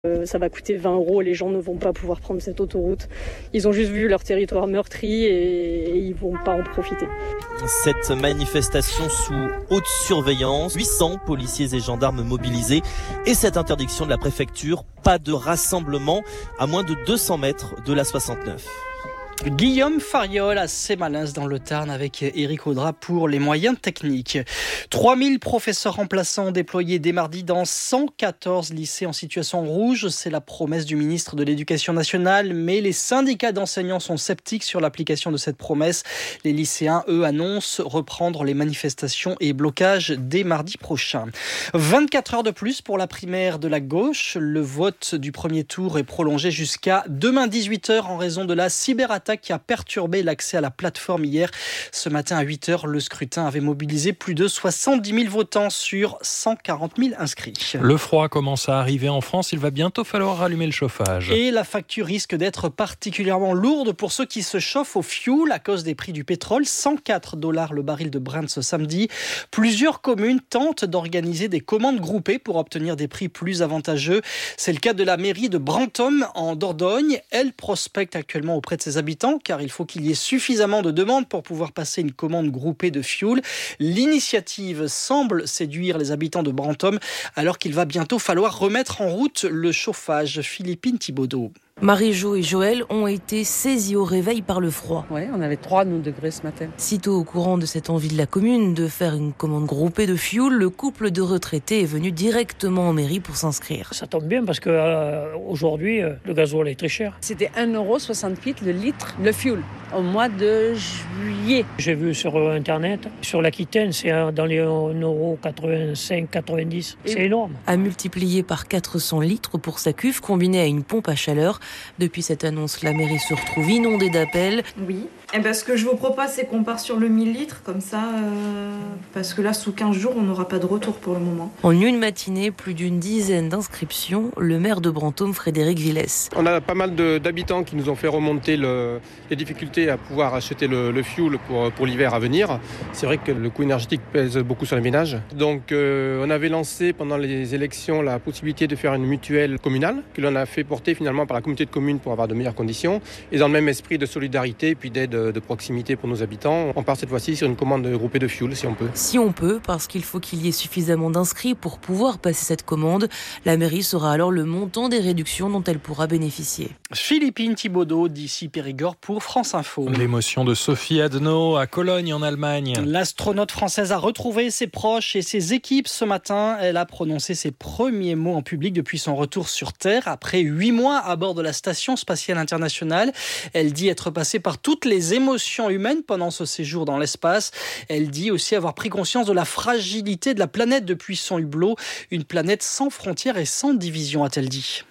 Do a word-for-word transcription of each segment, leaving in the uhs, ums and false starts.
Euh, ça va coûter vingt euros, les gens ne vont pas pouvoir prendre cette autoroute. Ils ont juste vu leur territoire meurtri et, et ils vont pas en profiter. Cette manifestation sous haute surveillance, huit cents policiers et gendarmes mobilisés et cette interdiction de la préfecture, pas de rassemblement à moins de deux cents mètres de la soixante-neuf. Guillaume Fariol à Sémalens dans le Tarn avec Éric Audra pour les moyens techniques. trois mille professeurs remplaçants déployés dès mardi dans cent quatorze lycées en situation rouge. C'est la promesse du ministre de l'Éducation nationale, mais les syndicats d'enseignants sont sceptiques sur l'application de cette promesse. Les lycéens, eux, annoncent reprendre les manifestations et blocages dès mardi prochain. vingt-quatre heures de plus pour la primaire de la gauche. Le vote du premier tour est prolongé jusqu'à demain dix-huit heures en raison de la cyberattaque qui a perturbé l'accès à la plateforme hier. Ce matin à huit heures, le scrutin avait mobilisé plus de soixante-dix mille votants sur cent quarante mille inscrits. Le froid commence à arriver en France, il va bientôt falloir rallumer le chauffage. Et la facture risque d'être particulièrement lourde pour ceux qui se chauffent au fioul à cause des prix du pétrole. cent quatre dollars le baril de Brent ce samedi. Plusieurs communes tentent d'organiser des commandes groupées pour obtenir des prix plus avantageux. C'est le cas de la mairie de Brantôme en Dordogne. Elle prospecte actuellement auprès de ses habitants car il faut qu'il y ait suffisamment de demandes pour pouvoir passer une commande groupée de fioul. L'initiative semble séduire les habitants de Brantôme alors qu'il va bientôt falloir remettre en route le chauffage. Philippine Thibaudot. Marie-Jo et Joël ont été saisis au réveil par le froid. Oui, on avait trois degrés ce matin. Sitôt au courant de cette envie de la commune de faire une commande groupée de fioul, le couple de retraités est venu directement en mairie pour s'inscrire. Ça tombe bien parce qu'aujourd'hui, euh, euh, le gasoil est très cher. C'était un euro soixante-huit le litre, le fioul, au mois de juillet. J'ai vu sur Internet, sur l'Aquitaine, c'est dans les un euro quatre-vingt-cinq quatre-vingt-dix. C'est et énorme. À multiplier par quatre cents litres pour sa cuve combinée à une pompe à chaleur. Depuis cette annonce, la mairie se retrouve inondée d'appels. Oui, et ben, ce que je vous propose, c'est qu'on part sur le mille litres, comme ça, euh, parce que là, sous quinze jours, on n'aura pas de retour pour le moment. En une matinée, plus d'une dizaine d'inscriptions, le maire de Brantôme, Frédéric Villès. On a pas mal de, d'habitants qui nous ont fait remonter le, les difficultés à pouvoir acheter le, le fioul pour, pour l'hiver à venir. C'est vrai que le coût énergétique pèse beaucoup sur les ménages. Donc, euh, on avait lancé pendant les élections la possibilité de faire une mutuelle communale, que l'on a fait porter finalement par la communauté de communes pour avoir de meilleures conditions. Et dans le même esprit de solidarité et puis d'aide de proximité pour nos habitants, on part cette fois-ci sur une commande groupée de fioul, si on peut. Si on peut, parce qu'il faut qu'il y ait suffisamment d'inscrits pour pouvoir passer cette commande. La mairie saura alors le montant des réductions dont elle pourra bénéficier. Philippine Thibaudot, d'ici Périgord pour France Info. L'émotion de Sophie Adno à Cologne en Allemagne. L'astronaute française a retrouvé ses proches et ses équipes ce matin. Elle a prononcé ses premiers mots en public depuis son retour sur Terre, après huit mois à bord de la Station spatiale internationale. Elle dit être passée par toutes les émotions humaines pendant ce séjour dans l'espace. Elle dit aussi avoir pris conscience de la fragilité de la planète depuis son hublot. Une planète sans frontières et sans division, a-t-elle dit.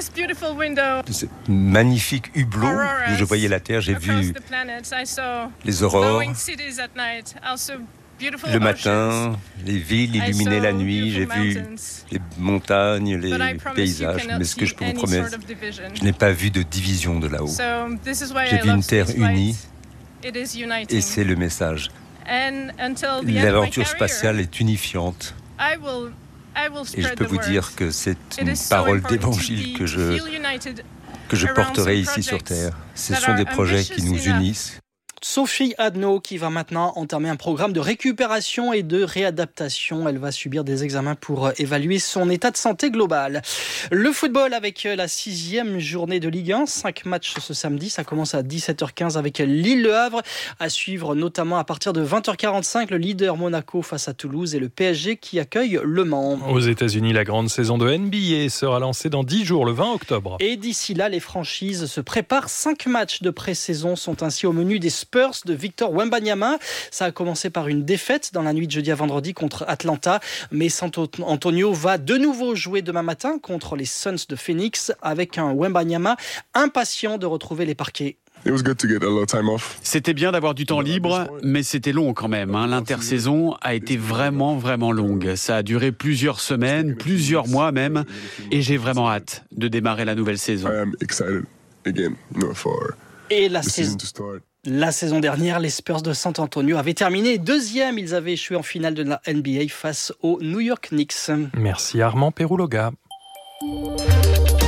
De ce magnifique hublot où je voyais la Terre, j'ai vu les aurores. Le matin, les villes illuminées la nuit, j'ai vu les montagnes, les paysages. Mais ce que je peux vous promettre, je n'ai pas vu de division de là-haut. J'ai vu une terre unie et c'est le message. L'aventure spatiale est unifiante. Et je peux vous dire que c'est une parole d'évangile que je, que je porterai ici sur Terre. Ce sont des projets qui nous unissent. Sophie Adno qui va maintenant entamer un programme de récupération et de réadaptation. Elle va subir des examens pour évaluer son état de santé global. Le football avec la sixième journée de Ligue un. Cinq matchs ce samedi. Ça commence à dix-sept heures quinze avec Lille-Le Havre. À suivre notamment à partir de vingt heures quarante-cinq, le leader Monaco face à Toulouse et le P S G qui accueille Le Mans. Aux États-Unis, la grande saison de N B A sera lancée dans dix jours, le vingt octobre. Et d'ici là, les franchises se préparent. Cinq matchs de pré-saison sont ainsi au menu des Spurs de Victor Wembanyama. Ça a commencé par une défaite dans la nuit de jeudi à vendredi contre Atlanta, mais San Antonio va de nouveau jouer demain matin contre les Suns de Phoenix avec un Wembanyama impatient de retrouver les parquets. C'était bien d'avoir du temps libre, mais c'était long quand même. Hein. L'intersaison a été vraiment, vraiment longue. Ça a duré plusieurs semaines, plusieurs mois même, et j'ai vraiment hâte de démarrer la nouvelle saison. Et la saison... La saison dernière, les Spurs de San Antonio avaient terminé deuxième. Ils avaient échoué en finale de la N B A face aux New York Knicks. Merci Armand Perouloga.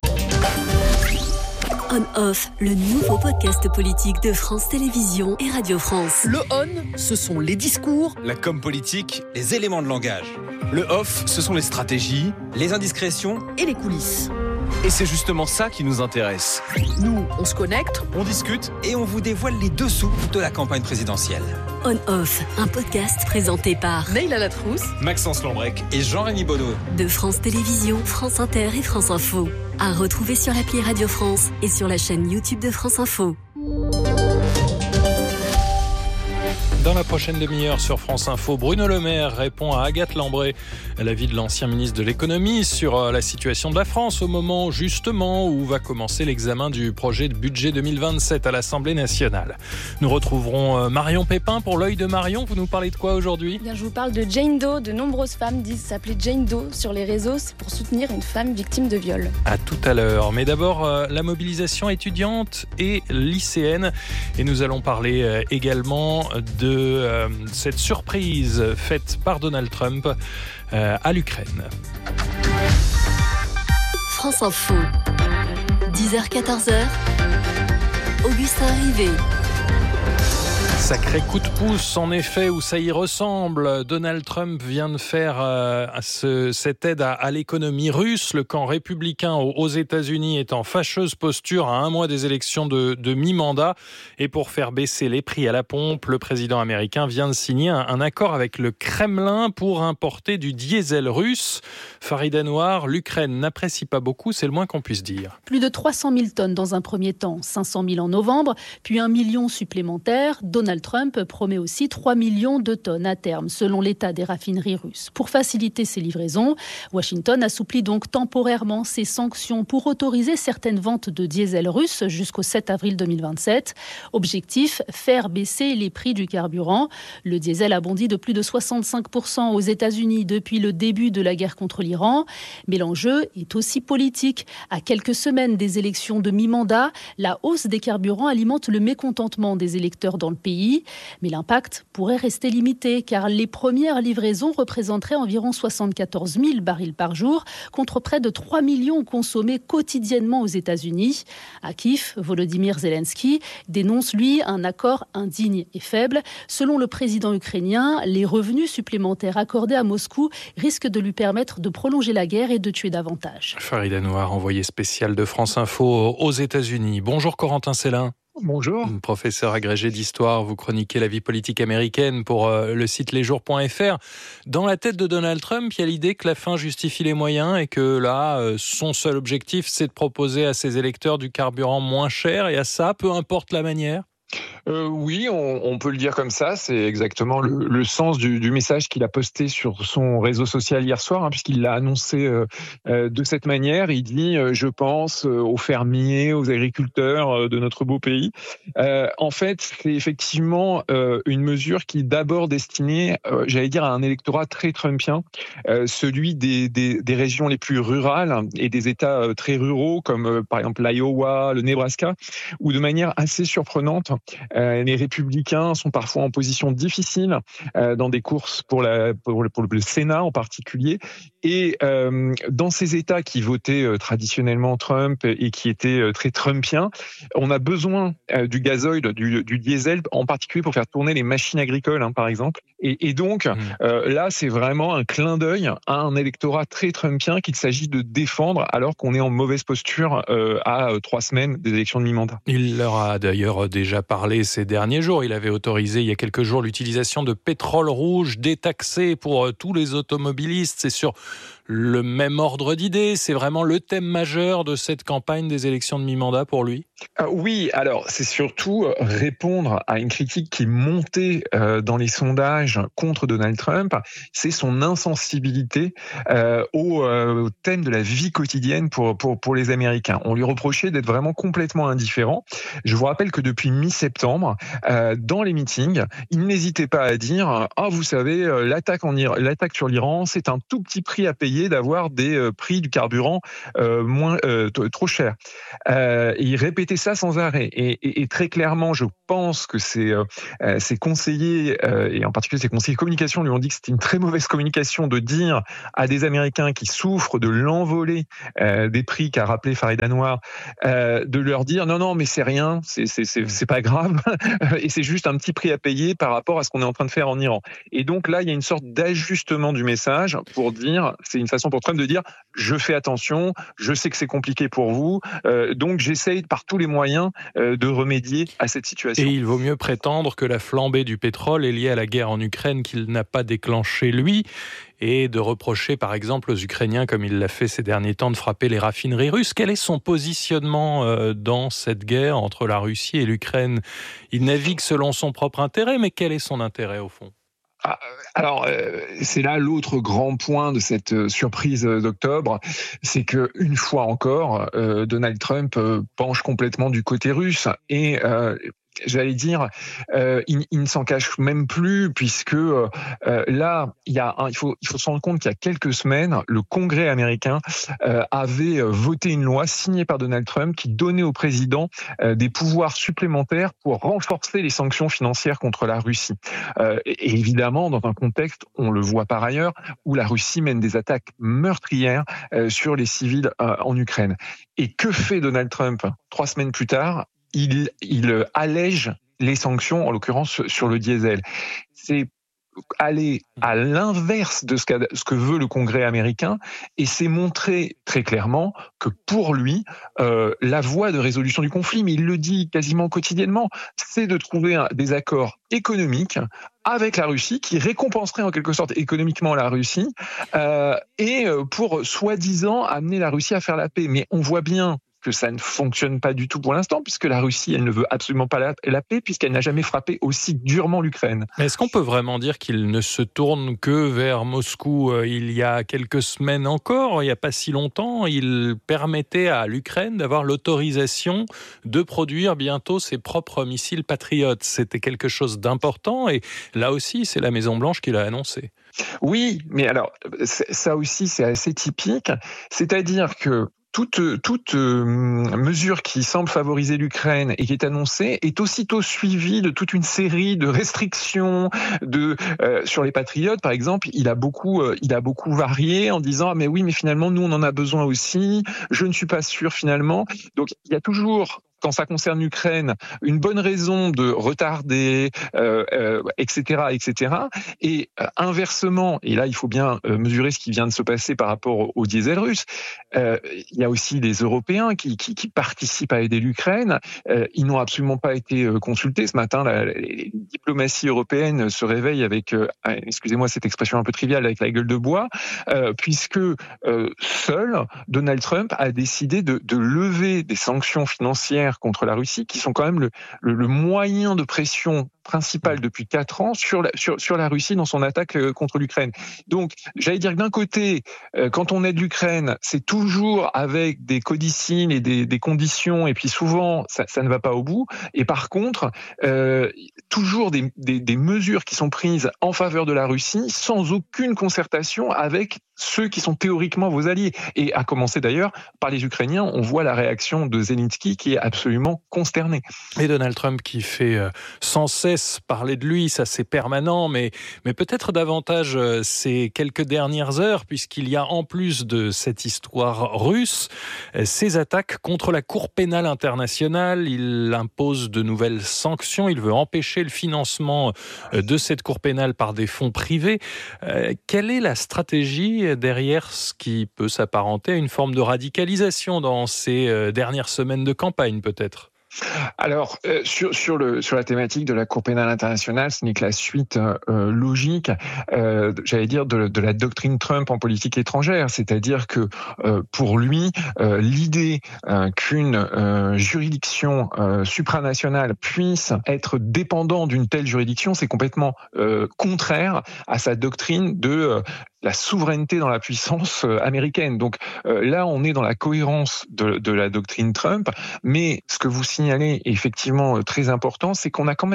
On-Off, le nouveau podcast politique de France Télévisions et Radio France. Le on, ce sont les discours. La com politique, les éléments de langage. Le off, ce sont les stratégies, les indiscrétions et les coulisses. Et c'est justement ça qui nous intéresse. Nous, on se connecte, on discute et on vous dévoile les dessous de la campagne présidentielle. On-Off, un podcast présenté par Neila Latrousse, Maxence Lombrec et Jean-Rémy Bonneau. De France Télévisions, France Inter et France Info. À retrouver sur l'appli Radio France et sur la chaîne YouTube de France Info. Dans la prochaine demi-heure sur France Info, Bruno Le Maire répond à Agathe Lambré, l'avis de l'ancien ministre de l'économie sur la situation de la France au moment justement où va commencer l'examen du projet de budget deux mille vingt-sept à l'Assemblée nationale. Nous retrouverons Marion Pépin pour l'œil de Marion. Vous nous parlez de quoi aujourd'hui ? Bien, je vous parle de Jane Doe. De nombreuses femmes disent s'appeler Jane Doe sur les réseaux. C'est pour soutenir une femme victime de viol. À tout à l'heure. Mais d'abord, la mobilisation étudiante et lycéenne. Et nous allons parler également de de euh, cette surprise faite par Donald Trump euh, à l'Ukraine. France Info, dix heures quatorze heures, Augustin Rivet. Sacré coup de pouce, en effet, où ça y ressemble. Donald Trump vient de faire euh, ce, cette aide à, à l'économie russe. Le camp républicain aux, aux États-Unis est en fâcheuse posture à un mois des élections de, de mi-mandat. Et pour faire baisser les prix à la pompe, le président américain vient de signer un, un accord avec le Kremlin pour importer du diesel russe. Farida Noir, l'Ukraine n'apprécie pas beaucoup, c'est le moins qu'on puisse dire. Plus de trois cent mille tonnes dans un premier temps, cinq cent mille en novembre, puis un million supplémentaire. Donald Trump promet aussi trois millions de tonnes à terme, selon l'état des raffineries russes. Pour faciliter ces livraisons, Washington assouplit donc temporairement ses sanctions pour autoriser certaines ventes de diesel russe jusqu'au sept avril deux mille vingt-sept. Objectif, faire baisser les prix du carburant. Le diesel a bondi de plus de soixante-cinq pour cent aux États-Unis depuis le début de la guerre contre l'Iran. Mais l'enjeu est aussi politique. À quelques semaines des élections de mi-mandat, la hausse des carburants alimente le mécontentement des électeurs dans le pays. Mais l'impact pourrait rester limité car les premières livraisons représenteraient environ soixante-quatorze mille barils par jour contre près de trois millions consommés quotidiennement aux États-Unis. À Kiev, Volodymyr Zelensky dénonce lui un accord indigne et faible. Selon le président ukrainien, les revenus supplémentaires accordés à Moscou risquent de lui permettre de prolonger la guerre et de tuer davantage. Farida Noir, envoyé spécial de France Info aux États-Unis. Bonjour Corentin Célin. Bonjour. Professeur agrégé d'histoire, vous chroniquez la vie politique américaine pour euh, le site lesjours point f r. Dans la tête de Donald Trump, il y a l'idée que la fin justifie les moyens et que là, euh, son seul objectif, c'est de proposer à ses électeurs du carburant moins cher et à ça, peu importe la manière. Euh, oui, on, on peut le dire comme ça. C'est exactement le, le sens du, du message qu'il a posté sur son réseau social hier soir, hein, puisqu'il l'a annoncé euh, euh, de cette manière. Il dit euh, « Je pense euh, aux fermiers, aux agriculteurs euh, de notre beau pays euh, ». En fait, c'est effectivement euh, une mesure qui est d'abord destinée, euh, j'allais dire, à un électorat très trumpien, euh, celui des, des, des régions les plus rurales et des États euh, très ruraux, comme euh, par exemple l'Iowa, le Nebraska, où de manière assez surprenante, Euh, les républicains sont parfois en position difficile euh, dans des courses pour, la, pour, le, pour le Sénat en particulier. Et euh, dans ces États qui votaient euh, traditionnellement Trump et qui étaient euh, très trumpiens, on a besoin euh, du gazoil, du, du diesel, en particulier pour faire tourner les machines agricoles, hein, par exemple. Et, et donc, mmh. euh, là, c'est vraiment un clin d'œil à un électorat très trumpien qu'il s'agit de défendre alors qu'on est en mauvaise posture euh, à euh, trois semaines des élections de mi-mandat. Il leur a d'ailleurs déjà parlé ces derniers jours. Il avait autorisé il y a quelques jours l'utilisation de pétrole rouge détaxé pour euh, tous les automobilistes. C'est sur le même ordre d'idées. C'est vraiment le thème majeur de cette campagne des élections de mi-mandat pour lui. Euh, oui, alors c'est surtout répondre à une critique qui montait euh, dans les sondages contre Donald Trump, c'est son insensibilité euh, au, euh, au thème de la vie quotidienne pour, pour, pour les Américains. On lui reprochait d'être vraiment complètement indifférent. Je vous rappelle que depuis mi-septembre, euh, dans les meetings, il n'hésitait pas à dire « Ah, vous savez, l'attaque, en Iran, l'attaque sur l'Iran, c'est un tout petit prix à payer essayer d'avoir des euh, prix du carburant euh, moins euh, t- trop chers. Euh, et il répétait ça sans arrêt. Et, et, et très clairement, je pense que ces, euh, ces conseillers, euh, et en particulier ces conseillers de communication, lui ont dit que c'était une très mauvaise communication de dire à des Américains qui souffrent de l'envolée euh, des prix qu'a rappelé Farid Anwar, euh, de leur dire non, non, mais c'est rien, c'est, c'est, c'est, c'est pas grave, et c'est juste un petit prix à payer par rapport à ce qu'on est en train de faire en Iran. Et donc là, il y a une sorte d'ajustement du message pour dire, c'est une façon pour Trump de dire, je fais attention, je sais que c'est compliqué pour vous, euh, donc j'essaye par tous les moyens euh, de remédier à cette situation. Et il vaut mieux prétendre que la flambée du pétrole est liée à la guerre en Ukraine qu'il n'a pas déclenchée lui, et de reprocher par exemple aux Ukrainiens, comme il l'a fait ces derniers temps, de frapper les raffineries russes. Quel est son positionnement dans cette guerre entre la Russie et l'Ukraine ? Il navigue selon son propre intérêt, mais quel est son intérêt au fond ? Ah, alors, euh, c'est là l'autre grand point de cette euh, surprise d'octobre, c'est que une fois encore, euh, Donald Trump euh, penche complètement du côté russe et euh, j'allais dire, euh, il, il ne s'en cache même plus, puisque euh, là, il, y a un, il, faut, il faut se rendre compte qu'il y a quelques semaines, le Congrès américain euh, avait voté une loi signée par Donald Trump qui donnait au président euh, des pouvoirs supplémentaires pour renforcer les sanctions financières contre la Russie. Euh, et, et évidemment, dans un contexte, on le voit par ailleurs, où la Russie mène des attaques meurtrières euh, sur les civils euh, en Ukraine. Et que fait Donald Trump trois semaines plus tard ? Il, il allège les sanctions, en l'occurrence sur le diesel. C'est aller à l'inverse de ce, ce que veut le Congrès américain, et c'est montrer très clairement que pour lui, euh, la voie de résolution du conflit, mais il le dit quasiment quotidiennement, c'est de trouver un, des accords économiques avec la Russie, qui récompenserait en quelque sorte économiquement la Russie, euh, et pour soi-disant amener la Russie à faire la paix. Mais on voit bien que ça ne fonctionne pas du tout pour l'instant, puisque la Russie, elle ne veut absolument pas la, la paix, puisqu'elle n'a jamais frappé aussi durement l'Ukraine. Mais est-ce qu'on peut vraiment dire qu'il ne se tourne que vers Moscou ? Il y a quelques semaines encore, il n'y a pas si longtemps, il permettait à l'Ukraine d'avoir l'autorisation de produire bientôt ses propres missiles Patriot. C'était quelque chose d'important, et là aussi, c'est la Maison-Blanche qui l'a annoncé. Oui, mais alors, ça aussi, c'est assez typique. C'est-à-dire que Toute, toute euh, mesure qui semble favoriser l'Ukraine et qui est annoncée est aussitôt suivie de toute une série de restrictions. De, euh, sur les patriotes, par exemple, il a beaucoup, euh, il a beaucoup varié en disant ah, mais oui, mais finalement nous on en a besoin aussi. Je ne suis pas sûr finalement. Donc il y a toujours, quand ça concerne l'Ukraine, une bonne raison de retarder, euh, euh, et cetera, et cetera. Et euh, inversement, et là il faut bien euh, mesurer ce qui vient de se passer par rapport au, au diesel russe. Euh, il y a aussi des Européens qui, qui, qui participent à aider l'Ukraine. Euh, ils n'ont absolument pas été euh, consultés ce matin. La, la, les diplomaties européennes se réveillent avec, euh, excusez-moi cette expression un peu triviale, avec la gueule de bois, euh, puisque euh, seul Donald Trump a décidé de, de lever des sanctions financières contre la Russie, qui sont quand même le, le, le moyen de pression principal depuis quatre ans sur la, sur, sur la Russie dans son attaque contre l'Ukraine. Donc, j'allais dire que d'un côté, euh, quand on aide l'Ukraine, c'est toujours avec des codicilles et des, des conditions, et puis souvent, ça, ça ne va pas au bout. Et par contre, euh, toujours des, des, des mesures qui sont prises en faveur de la Russie sans aucune concertation avec ceux qui sont théoriquement vos alliés. Et à commencer d'ailleurs par les Ukrainiens, on voit la réaction de Zelensky qui est absolument consterné. Et Donald Trump qui fait euh, sans cesse parler de lui, ça c'est permanent, mais, mais peut-être davantage euh, ces quelques dernières heures, puisqu'il y a en plus de cette histoire russe, euh, ces attaques contre la Cour pénale internationale. Il impose de nouvelles sanctions, il veut empêcher le financement euh, de cette Cour pénale par des fonds privés. Euh, quelle est la stratégie derrière ce qui peut s'apparenter à une forme de radicalisation dans ces euh, dernières semaines de campagne, peut-être ? Alors, euh, sur, sur, le, sur la thématique de la Cour pénale internationale, ce n'est que la suite euh, logique, euh, j'allais dire, de, de la doctrine Trump en politique étrangère. C'est-à-dire que euh, pour lui, euh, l'idée euh, qu'une euh, juridiction euh, supranationale puisse être dépendante d'une telle juridiction, c'est complètement euh, contraire à sa doctrine de euh, la souveraineté dans la puissance euh, américaine. Donc euh, là, on est dans la cohérence de, de la doctrine Trump, mais ce que vous signalez est effectivement très important, c'est qu'on a quand même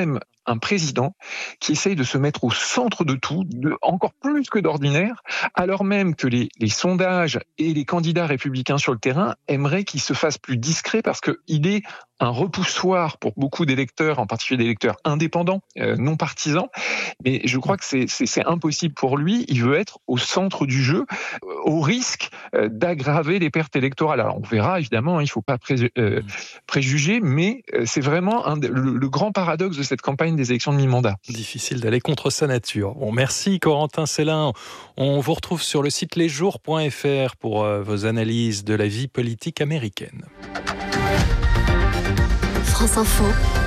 un président qui essaye de se mettre au centre de tout, de, encore plus que d'ordinaire, alors même que les, les sondages et les candidats républicains sur le terrain aimeraient qu'il se fasse plus discret parce qu'il est un repoussoir pour beaucoup d'électeurs, en particulier des électeurs indépendants, euh, non partisans. Mais je crois que c'est, c'est, c'est impossible pour lui. Il veut être au centre du jeu, euh, au risque euh, d'aggraver les pertes électorales. Alors on verra, évidemment, il ne faut pas pré- euh, préjuger, mais euh, c'est vraiment un, le, le grand paradoxe de cette campagne des élections de mi-mandat. Difficile d'aller contre sa nature. Bon, merci Corentin Célin. On vous retrouve sur le site lesjours point f r pour euh, vos analyses de la vie politique américaine. France Info,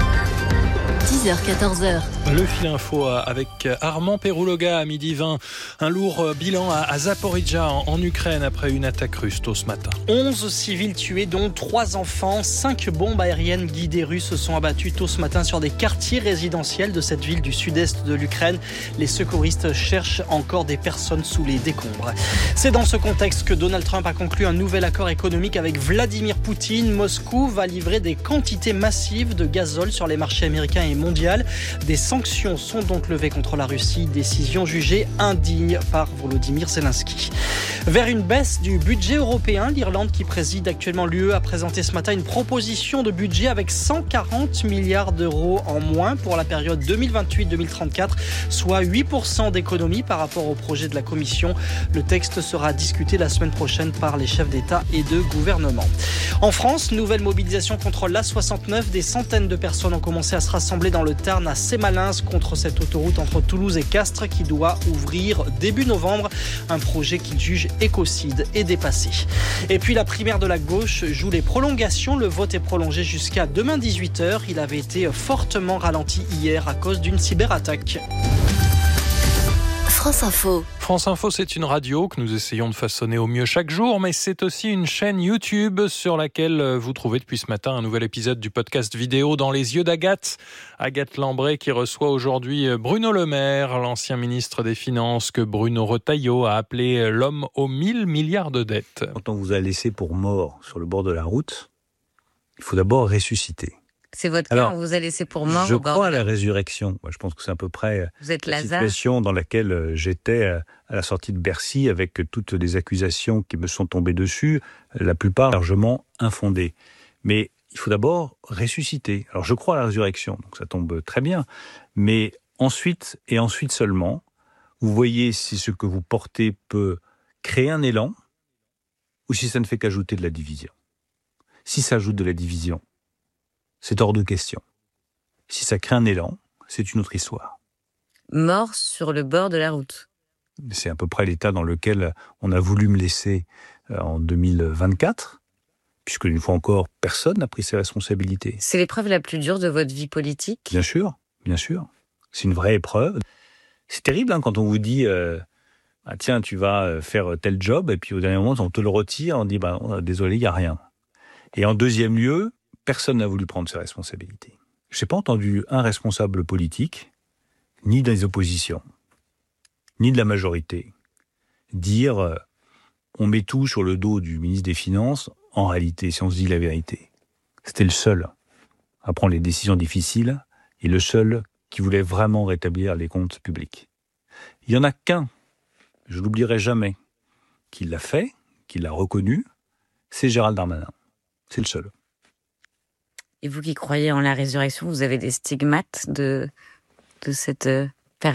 dix heures quatorze heures. Le fil info avec Armand Perouloga à midi vingt. Un lourd bilan à Zaporijja en Ukraine après une attaque russe tôt ce matin. onze civils tués, dont trois enfants. cinq bombes aériennes guidées russes se sont abattues tôt ce matin sur des quartiers résidentiels de cette ville du sud-est de l'Ukraine. Les secouristes cherchent encore des personnes sous les décombres. C'est dans ce contexte que Donald Trump a conclu un nouvel accord économique avec Vladimir Poutine. Moscou va livrer des quantités massives de gazole sur les marchés américains et mondiaux. Des sanctions sont donc levées contre la Russie, décision jugée indigne par Volodymyr Zelensky. Vers une baisse du budget européen, l'Irlande qui préside actuellement l'U E a présenté ce matin une proposition de budget avec cent quarante milliards d'euros en moins pour la période deux mille vingt-huit deux mille trente-quatre, soit huit pour cent d'économie par rapport au projet de la Commission. Le texte sera discuté la semaine prochaine par les chefs d'État et de gouvernement. En France, nouvelle mobilisation contre l'A soixante-neuf. Des centaines de personnes ont commencé à se rassembler dans le Tarn à Sémalins contre cette autoroute entre Toulouse et Castres qui doit ouvrir début novembre. Un projet qu'ils jugent écocide et dépassé. Et puis la primaire de la gauche joue les prolongations. Le vote est prolongé jusqu'à demain dix-huit heures. Il avait été fortement ralenti hier à cause d'une cyberattaque. France Info. France Info, c'est une radio que nous essayons de façonner au mieux chaque jour, mais c'est aussi une chaîne YouTube sur laquelle vous trouvez depuis ce matin un nouvel épisode du podcast vidéo Dans les yeux d'Agathe. Agathe Lambré qui reçoit aujourd'hui Bruno Le Maire, l'ancien ministre des Finances que Bruno Retailleau a appelé l'homme aux mille milliards de dettes. Quand on vous a laissé pour mort sur le bord de la route, il faut d'abord ressusciter. C'est votre cas, Alors, on vous a laissé pour mort. Je au bord crois de la... à la résurrection. Moi, je pense que c'est à peu près vous êtes la Lazare. Situation dans laquelle j'étais à la sortie de Bercy avec toutes les accusations qui me sont tombées dessus, la plupart largement infondées. Mais il faut d'abord ressusciter. Alors je crois à la résurrection, donc ça tombe très bien. Mais ensuite, et ensuite seulement, vous voyez si ce que vous portez peut créer un élan ou si ça ne fait qu'ajouter de la division. Si ça ajoute de la division, c'est hors de question. Si ça crée un élan, c'est une autre histoire. Mort sur le bord de la route. C'est à peu près l'état dans lequel on a voulu me laisser en deux mille vingt-quatre, puisque une fois encore, personne n'a pris ses responsabilités. C'est l'épreuve la plus dure de votre vie politique ? Bien sûr, bien sûr. C'est une vraie épreuve. C'est terrible hein, quand on vous dit euh, ah, « tiens, tu vas faire tel job », et puis au dernier moment, on te le retire, on dit bah, « désolé, il n'y a rien ». Et en deuxième lieu, personne n'a voulu prendre ses responsabilités. Je n'ai pas entendu un responsable politique, ni des oppositions, ni de la majorité, dire euh, on met tout sur le dos du ministre des Finances, en réalité, si on se dit la vérité. C'était le seul à prendre les décisions difficiles et le seul qui voulait vraiment rétablir les comptes publics. Il n'y en a qu'un, je ne l'oublierai jamais, qui l'a fait, qui l'a reconnu, c'est Gérald Darmanin. C'est le seul. Et vous qui croyez en la résurrection, vous avez des stigmates de, de cette période-là ?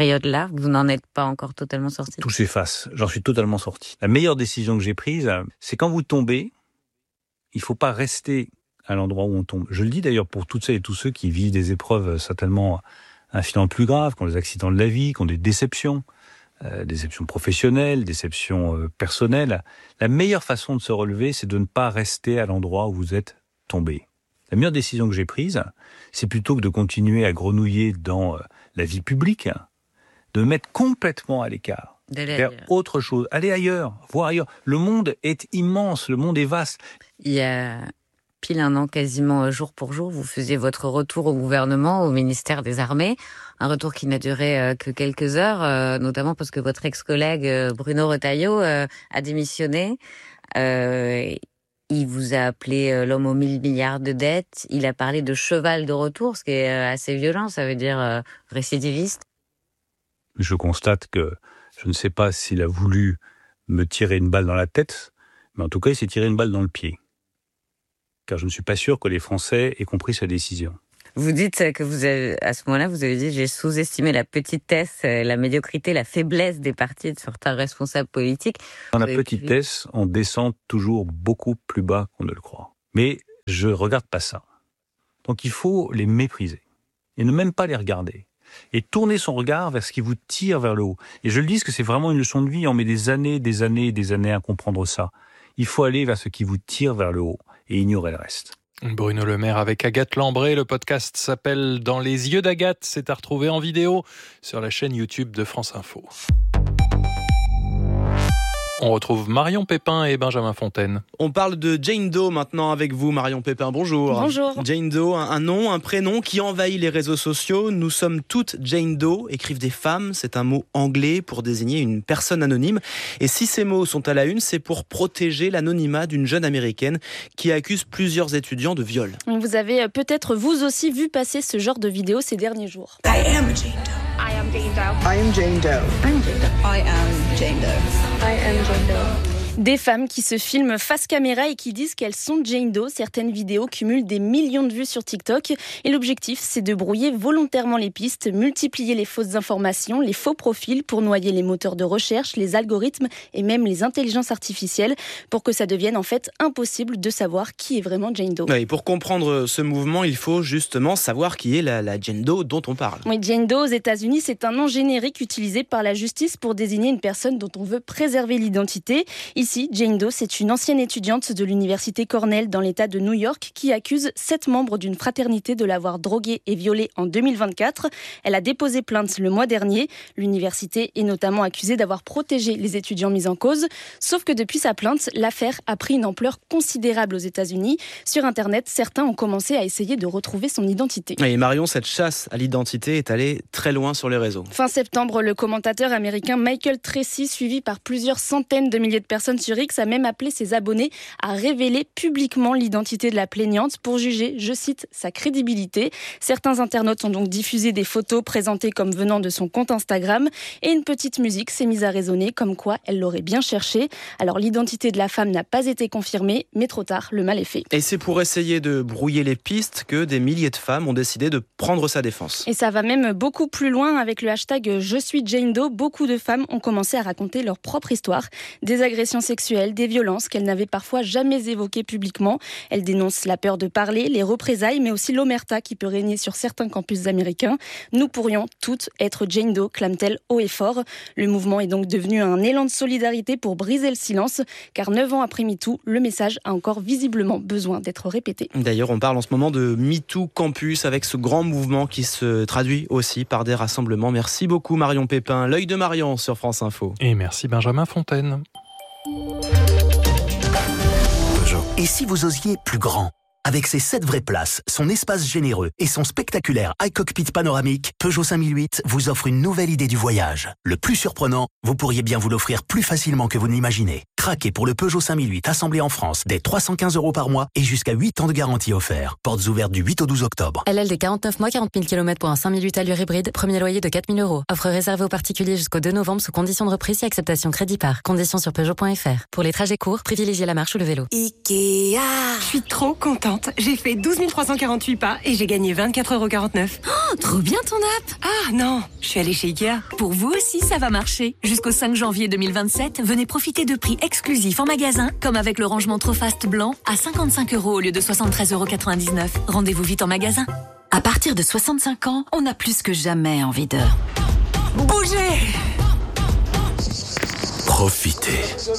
Vous n'en êtes pas encore totalement sorti ? Tout s'efface. J'en suis totalement sorti. La meilleure décision que j'ai prise, c'est quand vous tombez, il ne faut pas rester à l'endroit où on tombe. Je le dis d'ailleurs pour toutes celles et tous ceux qui vivent des épreuves certainement infiniment plus graves, qui ont des accidents de la vie, qui ont des déceptions, euh, déceptions professionnelles, déceptions euh, personnelles. La meilleure façon de se relever, c'est de ne pas rester à l'endroit où vous êtes tombé. La meilleure décision que j'ai prise, c'est plutôt que de continuer à grenouiller dans la vie publique, de me mettre complètement à l'écart, D'aller faire ailleurs. autre chose, aller ailleurs, voir ailleurs. Le monde est immense, le monde est vaste. Il y a pile un an, quasiment jour pour jour, vous faisiez votre retour au gouvernement, au ministère des Armées, un retour qui n'a duré que quelques heures, notamment parce que votre ex-collègue Bruno Retailleau a démissionné. Euh, Il vous a appelé euh, l'homme aux mille milliards de dettes. Il a parlé de cheval de retour, ce qui est euh, assez violent, ça veut dire euh, récidiviste. Je constate que je ne sais pas s'il a voulu me tirer une balle dans la tête, mais en tout cas, il s'est tiré une balle dans le pied. Car je ne suis pas sûr que les Français aient compris sa décision. Vous dites que vous avez, à ce moment-là, vous avez dit, j'ai sous-estimé la petitesse, la médiocrité, la faiblesse des partis de certains responsables politiques. Dans la petitesse, on descend toujours beaucoup plus bas qu'on ne le croit. Mais je regarde pas ça. Donc il faut les mépriser. Et ne même pas les regarder. Et tourner son regard vers ce qui vous tire vers le haut. Et je le dis, que c'est vraiment une leçon de vie. On met des années, des années, des années à comprendre ça. Il faut aller vers ce qui vous tire vers le haut et ignorer le reste. Bruno Le Maire avec Agathe Lambré. Le podcast s'appelle Dans les yeux d'Agathe. C'est à retrouver en vidéo sur la chaîne YouTube de France Info. On retrouve Marion Pépin et Benjamin Fontaine. On parle de Jane Doe maintenant avec vous, Marion Pépin. Bonjour. Bonjour. Jane Doe, un, un nom, un prénom qui envahit les réseaux sociaux. Nous sommes toutes Jane Doe, écrivent des femmes. C'est un mot anglais pour désigner une personne anonyme. Et si ces mots sont à la une, c'est pour protéger l'anonymat d'une jeune américaine qui accuse plusieurs étudiants de viol. Vous avez peut-être vous aussi vu passer ce genre de vidéo ces derniers jours. I am Jane Doe. I am Jane Doe. I am Jane Doe. I'm Jane Doe. I am Jane Doe. I am Jane Doe. Des femmes qui se filment face caméra et qui disent qu'elles sont Jane Doe. Certaines vidéos cumulent des millions de vues sur TikTok. Et l'objectif, c'est de brouiller volontairement les pistes, multiplier les fausses informations, les faux profils pour noyer les moteurs de recherche, les algorithmes et même les intelligences artificielles pour que ça devienne en fait impossible de savoir qui est vraiment Jane Doe. Et pour comprendre ce mouvement, il faut justement savoir qui est la, la Jane Doe dont on parle. Oui, Jane Doe aux États-Unis, c'est un nom générique utilisé par la justice pour désigner une personne dont on veut préserver l'identité. Ici, Jane Doe, c'est une ancienne étudiante de l'université Cornell dans l'État de New York qui accuse sept membres d'une fraternité de l'avoir droguée et violée en deux mille vingt-quatre. Elle a déposé plainte le mois dernier. L'université est notamment accusée d'avoir protégé les étudiants mis en cause. Sauf que depuis sa plainte, l'affaire a pris une ampleur considérable aux États-Unis. Sur Internet, certains ont commencé à essayer de retrouver son identité. Et Marion, cette chasse à l'identité est allée très loin sur les réseaux. Fin septembre, le commentateur américain Michael Tracy, suivi par plusieurs centaines de milliers de personnes sur X, a même appelé ses abonnés à révéler publiquement l'identité de la plaignante pour juger, je cite, sa crédibilité. Certains internautes ont donc diffusé des photos présentées comme venant de son compte Instagram et une petite musique s'est mise à résonner comme quoi elle l'aurait bien cherché. Alors l'identité de la femme n'a pas été confirmée, mais trop tard, le mal est fait. Et c'est pour essayer de brouiller les pistes que des milliers de femmes ont décidé de prendre sa défense. Et ça va même beaucoup plus loin avec le hashtag Je suis Jane Doe. Beaucoup de femmes ont commencé à raconter leur propre histoire, des agressions sexuelles, des violences qu'elles n'avaient parfois jamais évoquées publiquement. Elles dénoncent la peur de parler, les représailles, mais aussi l'omerta qui peut régner sur certains campus américains. Nous pourrions toutes être Jane Doe, clame-t-elle haut et fort. Le mouvement est donc devenu un élan de solidarité pour briser le silence, car neuf ans après MeToo, le message a encore visiblement besoin d'être répété. D'ailleurs, on parle en ce moment de MeToo Campus avec ce grand mouvement qui se traduit aussi par des rassemblements. Merci beaucoup Marion Pépin. L'œil de Marion sur France Info. Et merci Benjamin Fontaine. Et si vous osiez plus grand ? Avec ses sept vraies places, son espace généreux et son spectaculaire iCockpit panoramique, Peugeot cinq mille huit vous offre une nouvelle idée du voyage. Le plus surprenant, vous pourriez bien vous l'offrir plus facilement que vous ne l'imaginez. Craquez pour le Peugeot cinq mille huit assemblé en France dès trois cent quinze euros par mois et jusqu'à huit ans de garantie offert. Portes ouvertes du huit au douze octobre. L L D quarante-neuf mois, quarante mille kilomètres pour un cinq mille huit allure hybride. Premier loyer de quatre mille euros. Offre réservée aux particuliers jusqu'au deux novembre sous conditions de reprise et acceptation crédit par. Conditions sur Peugeot point F R. Pour les trajets courts, privilégiez la marche ou le vélo. Ikea. Je suis trop contente. J'ai fait douze mille trois cent quarante-huit pas et j'ai gagné vingt-quatre euros quarante-neuf. Oh, trop bien ton app. Ah non, je suis allée chez Ikea. Pour vous aussi, ça va marcher. Jusqu'au cinq janvier deux mille vingt-sept, venez profiter de prix exclusifs en magasin, comme avec le rangement Trofast blanc à cinquante-cinq euros au lieu de soixante-treize euros quatre-vingt-dix-neuf. Rendez-vous vite en magasin. À partir de soixante-cinq ans, on a plus que jamais envie de... bouger. Profitez.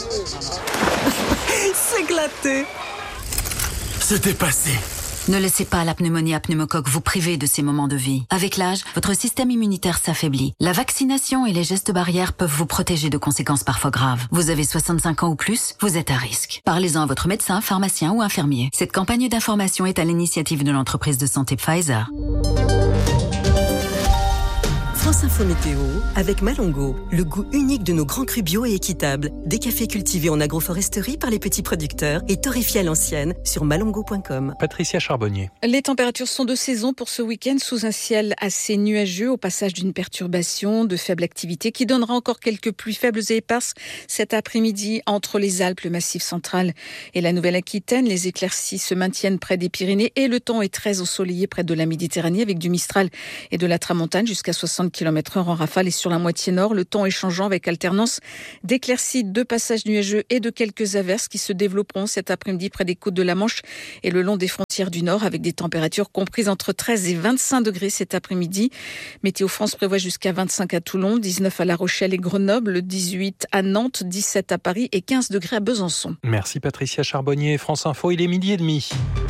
S'éclater. Se dépasser. Ne laissez pas la pneumonie à pneumocoque vous priver de ces moments de vie. Avec l'âge, votre système immunitaire s'affaiblit. La vaccination et les gestes barrières peuvent vous protéger de conséquences parfois graves. Vous avez soixante-cinq ans ou plus, vous êtes à risque. Parlez-en à votre médecin, pharmacien ou infirmier. Cette campagne d'information est à l'initiative de l'entreprise de santé Pfizer. France Info Météo avec Malongo, le goût unique de nos grands crus bio et équitables. Des cafés cultivés en agroforesterie par les petits producteurs et torréfiés à l'ancienne sur malongo point com. Patricia Charbonnier. Les températures sont de saison pour ce week-end sous un ciel assez nuageux au passage d'une perturbation de faible activité qui donnera encore quelques pluies faibles et éparses cet après-midi entre les Alpes, le Massif central et la Nouvelle-Aquitaine. Les éclaircies se maintiennent près des Pyrénées et le temps est très ensoleillé près de la Méditerranée avec du Mistral et de la Tramontane jusqu'à soixante kilomètres heure en rafale, et sur la moitié nord, le temps est changeant avec alternance d'éclaircies, de passages nuageux et de quelques averses qui se développeront cet après-midi près des côtes de la Manche et le long des frontières du nord avec des températures comprises entre treize et vingt-cinq degrés cet après-midi. Météo France prévoit jusqu'à vingt-cinq à Toulon, dix-neuf à La Rochelle et Grenoble, dix-huit à Nantes, dix-sept à Paris et quinze degrés à Besançon. Merci Patricia Charbonnier. France Info, il est midi et demi.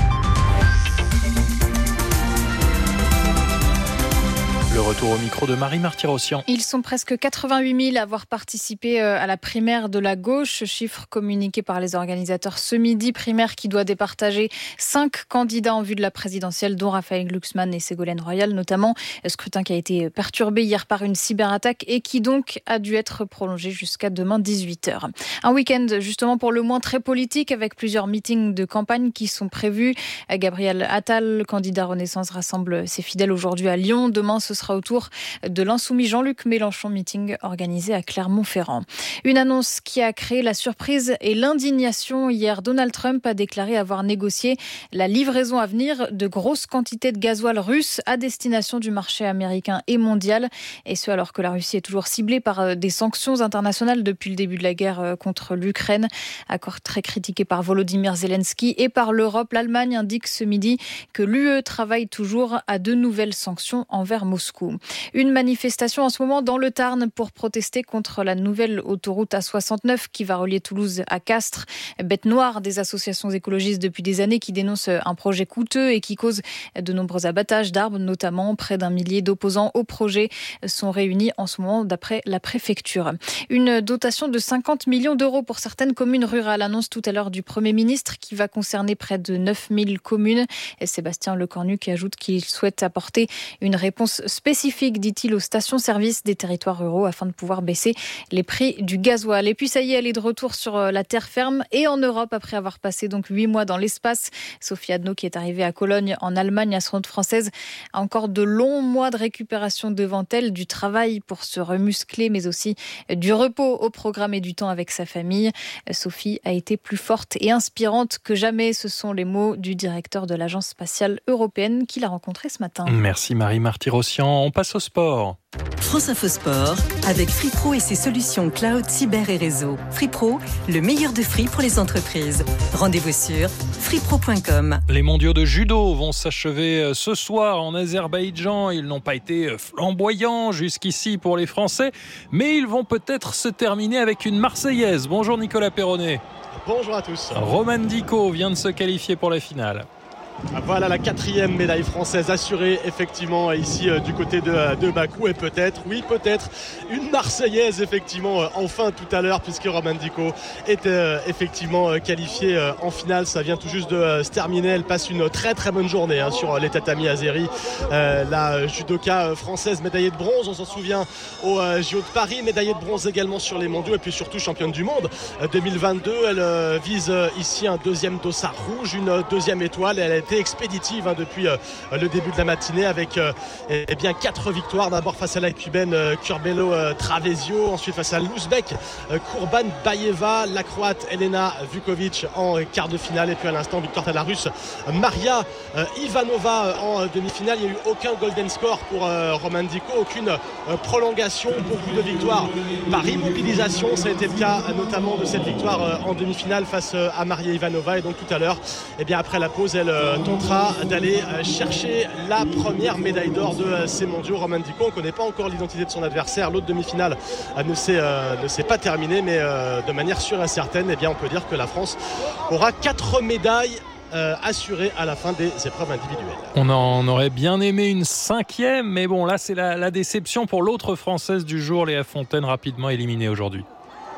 Le retour au micro de Marie Martyrossian. Ils sont presque quatre-vingt-huit mille à avoir participé à la primaire de la gauche, chiffre communiqué par les organisateurs ce midi. Primaire qui doit départager cinq candidats en vue de la présidentielle, dont Raphaël Glucksmann et Ségolène Royal notamment. Scrutin qui a été perturbé hier par une cyberattaque et qui donc a dû être prolongé jusqu'à demain dix-huit heures. Un week-end justement pour le moins très politique avec plusieurs meetings de campagne qui sont prévus. Gabriel Attal, candidat Renaissance, rassemble ses fidèles aujourd'hui à Lyon. Demain, ce sera autour de l'insoumis Jean-Luc Mélenchon, meeting organisé à Clermont-Ferrand. Une annonce qui a créé la surprise et l'indignation. Hier, Donald Trump a déclaré avoir négocié la livraison à venir de grosses quantités de gasoil russe à destination du marché américain et mondial. Et ce, alors que la Russie est toujours ciblée par des sanctions internationales depuis le début de la guerre contre l'Ukraine. Accord très critiqué par Volodymyr Zelensky et par l'Europe. L'Allemagne indique ce midi que l'U E travaille toujours à de nouvelles sanctions envers Moscou. Une manifestation en ce moment dans le Tarn pour protester contre la nouvelle autoroute A soixante-neuf qui va relier Toulouse à Castres. Bête noire des associations écologistes depuis des années qui dénoncent un projet coûteux et qui cause de nombreux abattages d'arbres, notamment près d'un millier d'opposants au projet sont réunis en ce moment d'après la préfecture. Une dotation de cinquante millions d'euros pour certaines communes rurales, annonce tout à l'heure du Premier ministre qui va concerner près de neuf mille communes. Et Sébastien Lecornu qui ajoute qu'il souhaite apporter une réponse spécifique, dit-il, aux stations-service des territoires ruraux afin de pouvoir baisser les prix du gasoil. Et puis ça y est, elle est de retour sur la terre ferme et en Europe après avoir passé donc huit mois dans l'espace. Sophie Adno qui est arrivée à Cologne en Allemagne, astronaute française, a encore de longs mois de récupération devant elle, du travail pour se remuscler mais aussi du repos au programme et du temps avec sa famille. Sophie a été plus forte et inspirante que jamais. Ce sont les mots du directeur de l'Agence spatiale européenne qu'il a rencontré ce matin. Merci Marie Martyrossian. On passe au sport. France Info Sport avec Free Pro et ses solutions cloud, cyber et réseau. Free Pro, le meilleur de Free pour les entreprises. Rendez-vous sur free pro point com. Les mondiaux de judo vont s'achever ce soir en Azerbaïdjan. Ils n'ont pas été flamboyants jusqu'ici pour les Français, mais ils vont peut-être se terminer avec une Marseillaise. Bonjour Nicolas Perronnet. Bonjour à tous. Roman Dico vient de se qualifier pour la finale. Voilà la quatrième médaille française assurée effectivement ici euh, du côté de, de Bakou, et peut-être, oui peut-être, une Marseillaise effectivement euh, enfin tout à l'heure, puisque Roman Dico est euh, effectivement euh, qualifié euh, en finale. Ça vient tout juste de euh, se terminer. Elle passe une très très bonne journée hein, sur euh, les tatamis azéri. Euh, la judoka euh, française médaillée de bronze, on s'en souvient au euh, J O de Paris, médaillée de bronze également sur les mondiaux et puis surtout championne du monde euh, deux mille vingt-deux. Elle euh, vise euh, ici un deuxième dossard rouge, une euh, deuxième étoile. Elle a été expéditive hein, depuis euh, le début de la matinée avec euh, eh bien quatre victoires, d'abord face à la cubaine euh, Curbelo euh, Travesio, ensuite face à l'ouzbek euh, Kurban Bayeva, la croate Elena Vukovic en euh, quart de finale, et puis à l'instant victoire à la russe Maria euh, Ivanova euh, en euh, demi-finale. Il n'y a eu aucun golden score pour euh, Roman Dico, aucune euh, prolongation, beaucoup de victoires par immobilisation. Ça a été le cas euh, notamment de cette victoire euh, en demi-finale face euh, à Maria Ivanova, et donc tout à l'heure eh bien après la pause elle euh, tentera d'aller chercher la première médaille d'or de ces mondiaux. Roman Dico, on ne connaît pas encore l'identité de son adversaire. L'autre demi-finale ne s'est, euh, ne s'est pas terminée, mais euh, de manière sûre et certaine, eh bien, on peut dire que la France aura quatre médailles euh, assurées à la fin des épreuves individuelles. On en aurait bien aimé une cinquième, mais bon, là c'est la, la déception pour l'autre Française du jour, Léa Fontaine, rapidement éliminée aujourd'hui.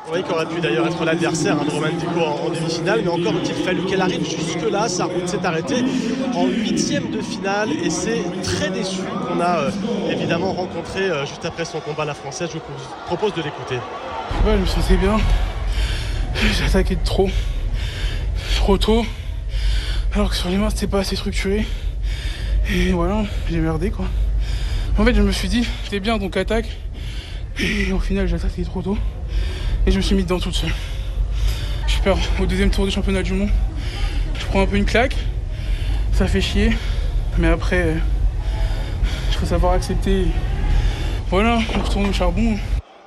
Oui, qui aurait pu d'ailleurs être l'adversaire hein, de Roman Dico en, en demi-finale, mais encore a-t-il fallu qu'elle arrive jusque-là. Sa route s'est arrêtée en huitième de finale et c'est très déçu qu'on a euh, évidemment rencontré euh, juste après son combat la Française. Je vous propose de l'écouter. Ouais, je me sentais bien. J'ai attaqué de trop, trop tôt, alors que sur les mains c'était pas assez structuré. Et voilà, j'ai merdé quoi. En fait, je me suis dit, t'es bien donc attaque. Et au final, j'ai attaqué trop tôt. Et je me suis mis dedans toute seule. Je perds au deuxième tour du championnat du monde. Je prends un peu une claque. Ça fait chier. Mais après, il faut savoir accepter. Voilà, on retourne au charbon.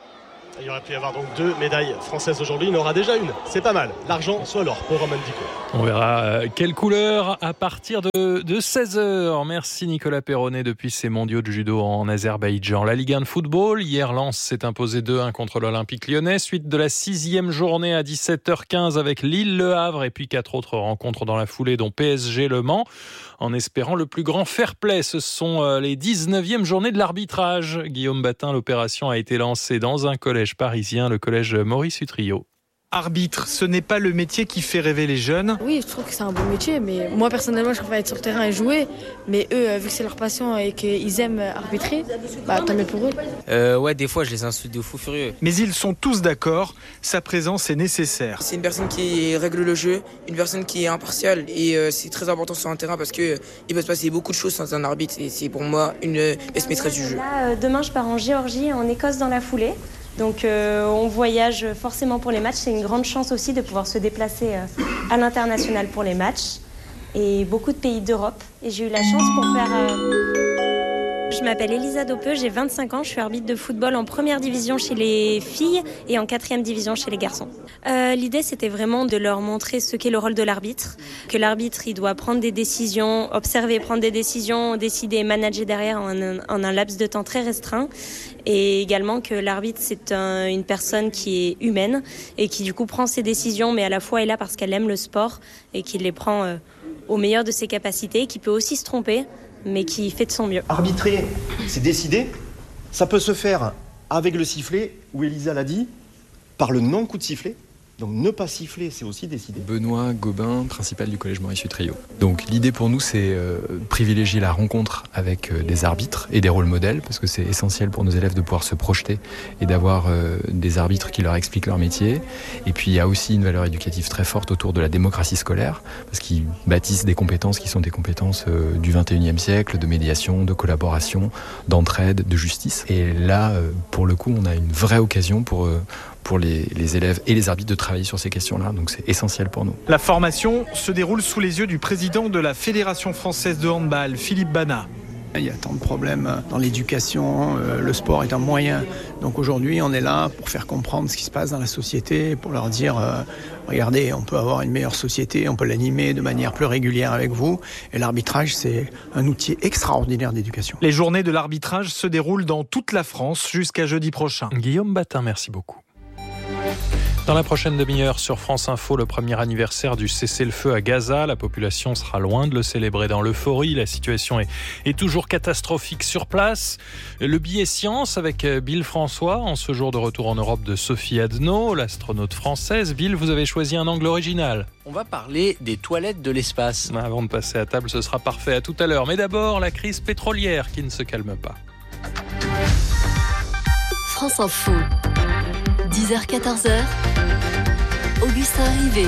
Il aurait pu y avoir donc deux médailles françaises aujourd'hui. Il en aura déjà une. C'est pas mal. L'argent, soit l'or pour Roman Dico. On verra euh, quelle couleur à partir de, de seize heures. Merci Nicolas Perronnet depuis ces mondiaux de judo en Azerbaïdjan. La Ligue un de football. Hier, Lens s'est imposé deux un contre l'Olympique lyonnais. Suite de la sixième journée à dix-sept heures quinze avec Lille-Le Havre et puis quatre autres rencontres dans la foulée, dont P S G Le Mans. En espérant le plus grand fair-play. Ce sont les dix-neuvièmes journées de l'arbitrage. Guillaume Batin, l'opération a été lancée dans un collège parisien, le collège Maurice Utrillo. Arbitre, ce n'est pas le métier qui fait rêver les jeunes. Oui, je trouve que c'est un bon métier, mais moi personnellement, je préfère être sur le terrain et jouer. Mais eux, vu que c'est leur passion et qu'ils aiment arbitrer, bah tant mieux pour eux. Euh, ouais, des fois, je les insulte de fou furieux. Mais ils sont tous d'accord, sa présence est nécessaire. C'est une personne qui règle le jeu, une personne qui est impartiale et euh, c'est très important sur un terrain parce que euh, il peut se passer beaucoup de choses sans un arbitre et c'est pour moi une pièce maîtresse du jeu. Là, euh, demain, je pars en Géorgie, en Écosse dans la foulée. Donc euh, on voyage forcément pour les matchs. C'est une grande chance aussi de pouvoir se déplacer euh, à l'international pour les matchs. Et beaucoup de pays d'Europe. Et j'ai eu la chance pour faire... Euh... Je m'appelle Elisa Dopeux, j'ai vingt-cinq ans. Je suis arbitre de football en première division chez les filles et en quatrième division chez les garçons. Euh, l'idée, c'était vraiment de leur montrer ce qu'est le rôle de l'arbitre. Que l'arbitre, il doit prendre des décisions, observer, prendre des décisions, décider et manager derrière en un, en un laps de temps très restreint. Et également que l'arbitre, c'est un, une personne qui est humaine et qui du coup prend ses décisions, mais à la fois est là parce qu'elle aime le sport et qui les prend euh, au meilleur de ses capacités, qui peut aussi se tromper, mais qui fait de son mieux. Arbitrer, c'est décider. Ça peut se faire avec le sifflet, où Elisa l'a dit, par le non-coup de sifflet. Donc ne pas siffler, c'est aussi décider. Benoît Gobin, principal du collège Maurice Utrillo. Donc l'idée pour nous, c'est euh, privilégier la rencontre avec euh, des arbitres et des rôles modèles, parce que c'est essentiel pour nos élèves de pouvoir se projeter et d'avoir euh, des arbitres qui leur expliquent leur métier. Et puis il y a aussi une valeur éducative très forte autour de la démocratie scolaire, parce qu'ils bâtissent des compétences qui sont des compétences euh, du vingt et unième siècle, de médiation, de collaboration, d'entraide, de justice. Et là, euh, pour le coup, on a une vraie occasion pour... Euh, pour les, les élèves et les arbitres de travailler sur ces questions-là. Donc c'est essentiel pour nous. La formation se déroule sous les yeux du président de la Fédération française de handball, Philippe Bana. Il y a tant de problèmes dans l'éducation, le sport est un moyen. Donc aujourd'hui, on est là pour faire comprendre ce qui se passe dans la société, pour leur dire, euh, regardez, on peut avoir une meilleure société, on peut l'animer de manière plus régulière avec vous. Et l'arbitrage, c'est un outil extraordinaire d'éducation. Les journées de l'arbitrage se déroulent dans toute la France jusqu'à jeudi prochain. Guillaume Batin, merci beaucoup. Dans la prochaine demi-heure sur France Info, le premier anniversaire du cessez-le-feu à Gaza. La population sera loin de le célébrer dans l'euphorie. La situation est, est toujours catastrophique sur place. Le billet science avec Bill François en ce jour de retour en Europe de Sophie Adno, l'astronaute française. Bill, vous avez choisi un angle original. On va parler des toilettes de l'espace. Avant de passer à table, ce sera parfait. À tout à l'heure. Mais d'abord, la crise pétrolière qui ne se calme pas. France Info. dix heures quatorze heures. Augustin Rivet.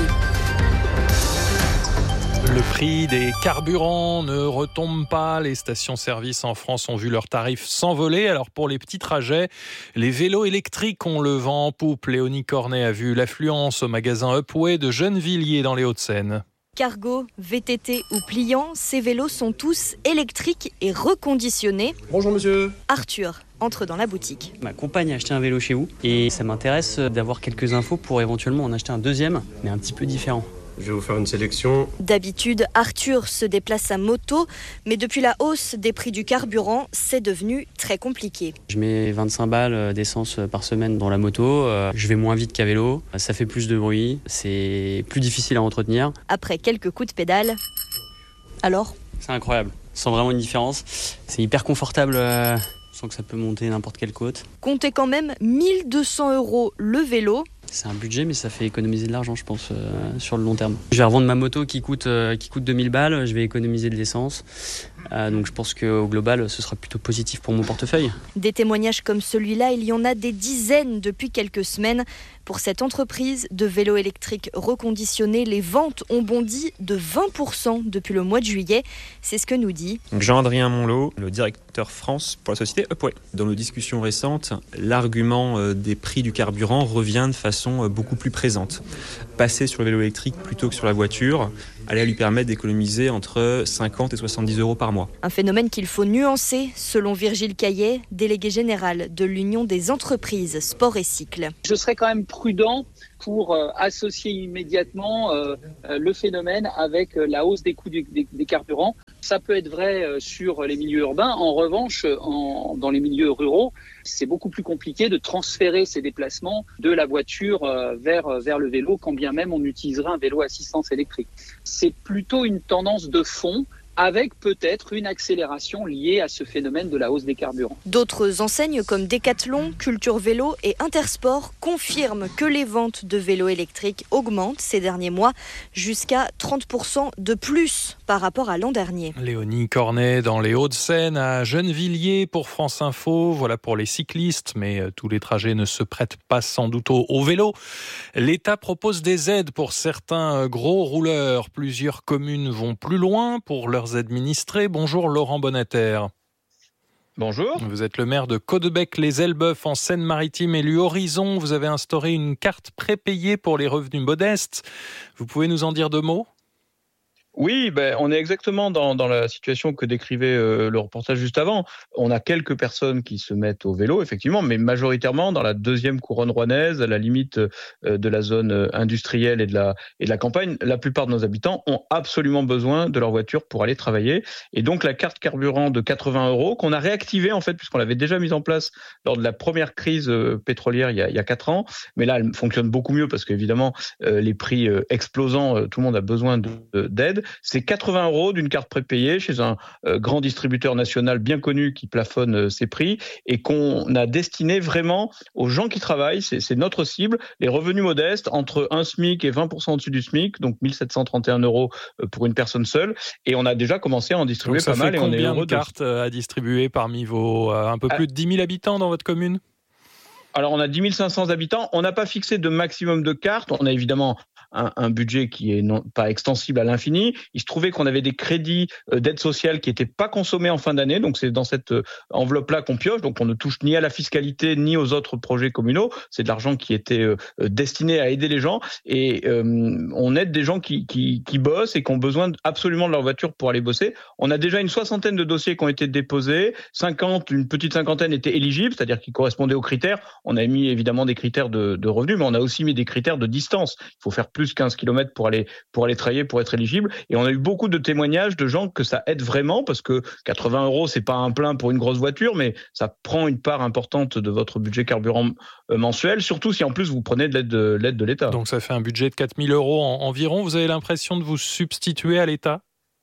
Le prix des carburants ne retombe pas. Les stations-service en France ont vu leurs tarifs s'envoler. Alors pour les petits trajets, les vélos électriques ont le vent en poupe. Léonie Cornet a vu l'affluence au magasin Upway de Gennevilliers dans les Hauts-de-Seine. Cargo, V T T ou pliant, ces vélos sont tous électriques et reconditionnés. Bonjour monsieur. Arthur entre dans la boutique. Ma compagne a acheté un vélo chez vous et ça m'intéresse d'avoir quelques infos pour éventuellement en acheter un deuxième, mais un petit peu différent. Je vais vous faire une sélection. D'habitude, Arthur se déplace à moto, mais depuis la hausse des prix du carburant, c'est devenu très compliqué. Je mets vingt-cinq balles d'essence par semaine dans la moto, je vais moins vite qu'à vélo, ça fait plus de bruit, c'est plus difficile à entretenir. Après quelques coups de pédale, alors ? C'est incroyable, je sens vraiment une différence, c'est hyper confortable. Je sens que ça peut monter n'importe quelle côte. Comptez quand même mille deux cents euros le vélo. C'est un budget, mais ça fait économiser de l'argent, je pense, euh, sur le long terme. Je vais revendre ma moto qui coûte, euh, qui coûte deux mille balles, je vais économiser de l'essence. Euh, donc je pense qu'au global, ce sera plutôt positif pour mon portefeuille. Des témoignages comme celui-là, il y en a des dizaines depuis quelques semaines. Pour cette entreprise de vélos électriques reconditionnés, les ventes ont bondi de vingt pour cent depuis le mois de juillet. C'est ce que nous dit Jean-Adrien Monlot, le directeur France pour la société Upway. Dans nos discussions récentes, l'argument des prix du carburant revient de façon beaucoup plus présente. Passer sur le vélo électrique plutôt que sur la voiture allait lui permettre d'économiser entre cinquante et soixante-dix euros par mois. Un phénomène qu'il faut nuancer, selon Virgile Caillet, délégué général de l'Union des entreprises sport et cycle. Je serais quand même prudent pour euh, associer immédiatement euh, euh, le phénomène avec euh, la hausse des coûts du, des, des carburants. Ça peut être vrai euh, sur les milieux urbains. En revanche, en, dans les milieux ruraux, c'est beaucoup plus compliqué de transférer ces déplacements de la voiture euh, vers, euh, vers le vélo, quand bien même on utiliserait un vélo à assistance électrique. C'est plutôt une tendance de fond, avec peut-être une accélération liée à ce phénomène de la hausse des carburants. D'autres enseignes comme Decathlon, Culture Vélo et Intersport confirment que les ventes de vélos électriques augmentent ces derniers mois jusqu'à trente pour cent de plus par rapport à l'an dernier. Léonie Cornet dans les Hauts-de-Seine à Gennevilliers pour France Info. Voilà pour les cyclistes, mais tous les trajets ne se prêtent pas sans doute au, au vélo. L'État propose des aides pour certains gros rouleurs. Plusieurs communes vont plus loin pour leurs administrés. Bonjour Laurent Bonnater. Bonjour. Vous êtes le maire de Caudebec-les-Elbeuf en Seine-Maritime, élu Horizon. Vous avez instauré une carte prépayée pour les revenus modestes. Vous pouvez nous en dire deux mots ? Oui, ben, on est exactement dans, dans la situation que décrivait euh, le reportage juste avant. On a quelques personnes qui se mettent au vélo, effectivement, mais majoritairement dans la deuxième couronne rouennaise, à la limite euh, de la zone industrielle et de la, et de la campagne. La plupart de nos habitants ont absolument besoin de leur voiture pour aller travailler. Et donc la carte carburant de quatre-vingts euros, qu'on a réactivée en fait, puisqu'on l'avait déjà mise en place lors de la première crise euh, pétrolière il y, a, il y a quatre ans. Mais là, elle fonctionne beaucoup mieux parce qu'évidemment, euh, les prix euh, explosant, euh, tout le monde a besoin de, de, d'aide. C'est quatre-vingts euros d'une carte prépayée chez un euh, grand distributeur national bien connu qui plafonne euh, ses prix et qu'on a destiné vraiment aux gens qui travaillent. C'est, c'est notre cible, les revenus modestes entre un SMIC et vingt pour cent au-dessus du SMIC, donc mille sept cent trente et un euros pour une personne seule. Et on a déjà commencé à en distribuer donc pas mal. Et on est heureux combien de cartes de... à distribuer parmi vos euh, un peu plus de dix mille habitants dans votre commune ? Alors, on a dix mille cinq cents habitants. On n'a pas fixé de maximum de cartes. On a évidemment un, un budget qui est non, pas extensible à l'infini. Il se trouvait qu'on avait des crédits d'aide sociale qui n'étaient pas consommés en fin d'année. Donc, c'est dans cette enveloppe-là qu'on pioche. Donc, on ne touche ni à la fiscalité ni aux autres projets communaux. C'est de l'argent qui était euh, destiné à aider les gens. Et euh, on aide des gens qui, qui, qui bossent et qui ont besoin absolument de leur voiture pour aller bosser. On a déjà une soixantaine de dossiers qui ont été déposés. cinquante, une petite cinquantaine étaient éligibles, c'est-à-dire qui correspondaient aux critères. On a mis évidemment des critères de, de revenus, mais on a aussi mis des critères de distance. Il faut faire plus quinze kilomètres pour aller, pour aller travailler, pour être éligible. Et on a eu beaucoup de témoignages de gens que ça aide vraiment, parce que quatre-vingts euros, c'est pas un plein pour une grosse voiture, mais ça prend une part importante de votre budget carburant mensuel, surtout si en plus vous prenez de l'aide de, l'aide de l'État. Donc ça fait un budget de quatre mille euros en, environ. Vous avez l'impression de vous substituer à l'État ?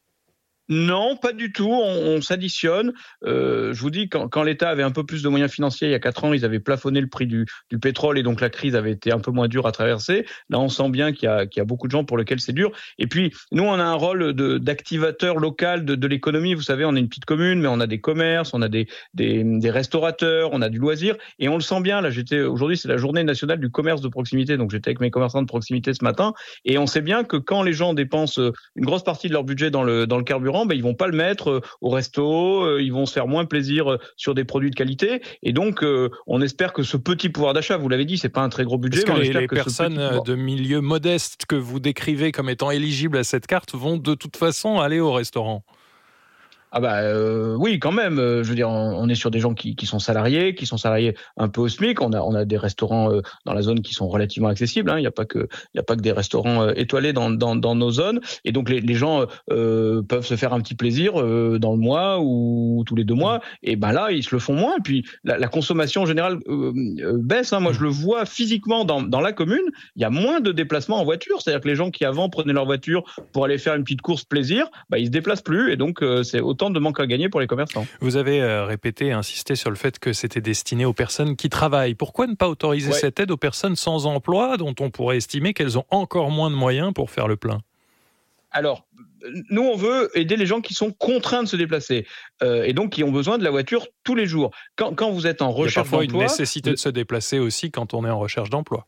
Non, pas du tout. On, on s'additionne. Euh, je vous dis, quand, quand l'État avait un peu plus de moyens financiers, il y a quatre ans, ils avaient plafonné le prix du, du pétrole et donc la crise avait été un peu moins dure à traverser. Là, on sent bien qu'il y a, qu'il y a beaucoup de gens pour lesquels c'est dur. Et puis, nous, on a un rôle de, d'activateur local de, de l'économie. Vous savez, on est une petite commune, mais on a des commerces, on a des, des, des restaurateurs, on a du loisir. Et on le sent bien. Là, j'étais aujourd'hui, c'est la journée nationale du commerce de proximité. Donc, j'étais avec mes commerçants de proximité ce matin. Et on sait bien que quand les gens dépensent une grosse partie de leur budget dans le, dans le carburant, ben, ils vont pas le mettre au resto, ils vont se faire moins plaisir sur des produits de qualité. Et donc, on espère que ce petit pouvoir d'achat, vous l'avez dit, c'est pas un très gros budget. Est-ce que mais les, on les que personnes pouvoir... de milieux modestes que vous décrivez comme étant éligibles à cette carte vont de toute façon aller au restaurant ? Ah bah euh, oui, quand même. Je veux dire, on est sur des gens qui, qui sont salariés, qui sont salariés un peu au SMIC. On a on a des restaurants euh, dans la zone qui sont relativement accessibles. Hein. Il n'y a pas que il y a pas que des restaurants euh, étoilés dans dans dans nos zones. Et donc les les gens euh, peuvent se faire un petit plaisir euh, dans le mois ou tous les deux mois. Et ben là, ils se le font moins. Et puis la, la consommation en général euh, euh, baisse. Hein. Moi, je le vois physiquement dans dans la commune. Il y a moins de déplacements en voiture. C'est-à-dire que les gens qui avant prenaient leur voiture pour aller faire une petite course plaisir, bah ils se déplacent plus. Et donc euh, c'est autant autant de manque à gagner pour les commerçants. Vous avez euh, répété et insisté sur le fait que c'était destiné aux personnes qui travaillent. Pourquoi ne pas autoriser ouais. cette aide aux personnes sans emploi, dont on pourrait estimer qu'elles ont encore moins de moyens pour faire le plein ? Alors, nous, on veut aider les gens qui sont contraints de se déplacer euh, et donc qui ont besoin de la voiture tous les jours. Quand, quand vous êtes en recherche d'emploi... Il y a parfois une nécessité de se déplacer aussi quand on est en recherche d'emploi.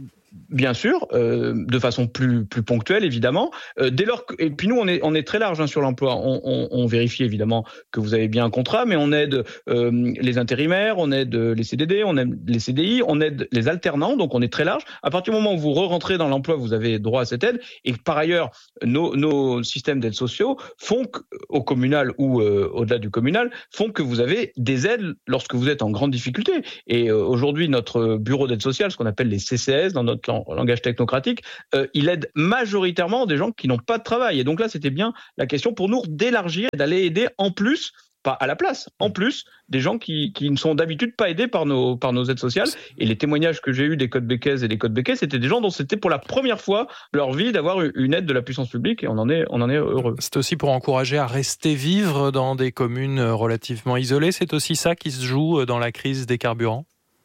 Bien sûr, euh, de façon plus plus ponctuelle évidemment. Euh, dès lors que, et puis nous on est on est très large hein, sur l'emploi. On, on, on vérifie évidemment que vous avez bien un contrat, mais on aide euh, les intérimaires, on aide les C D D, on aide les C D I, on aide les alternants. Donc on est très large. À partir du moment où vous re-rentrez dans l'emploi, vous avez droit à cette aide. Et par ailleurs, nos nos systèmes d'aide sociaux font que, au communal ou euh, au-delà du communal, font que vous avez des aides lorsque vous êtes en grande difficulté. Et euh, aujourd'hui, notre bureau d'aide sociale, ce qu'on appelle les C C S dans notre langage technocratique, euh, il aide majoritairement des gens qui n'ont pas de travail. Et donc là, c'était bien la question pour nous d'élargir et d'aller aider en plus, pas à la place, en plus des gens qui, qui ne sont d'habitude pas aidés par nos, par nos aides sociales. Et les témoignages que j'ai eus des codes Békez et des codes Békez, c'était des gens dont c'était pour la première fois leur vie d'avoir une aide de la puissance publique et on en est, on en est heureux. C'est aussi pour encourager à rester vivre dans des communes relativement isolées. C'est aussi ça qui se joue dans la crise des carburants ?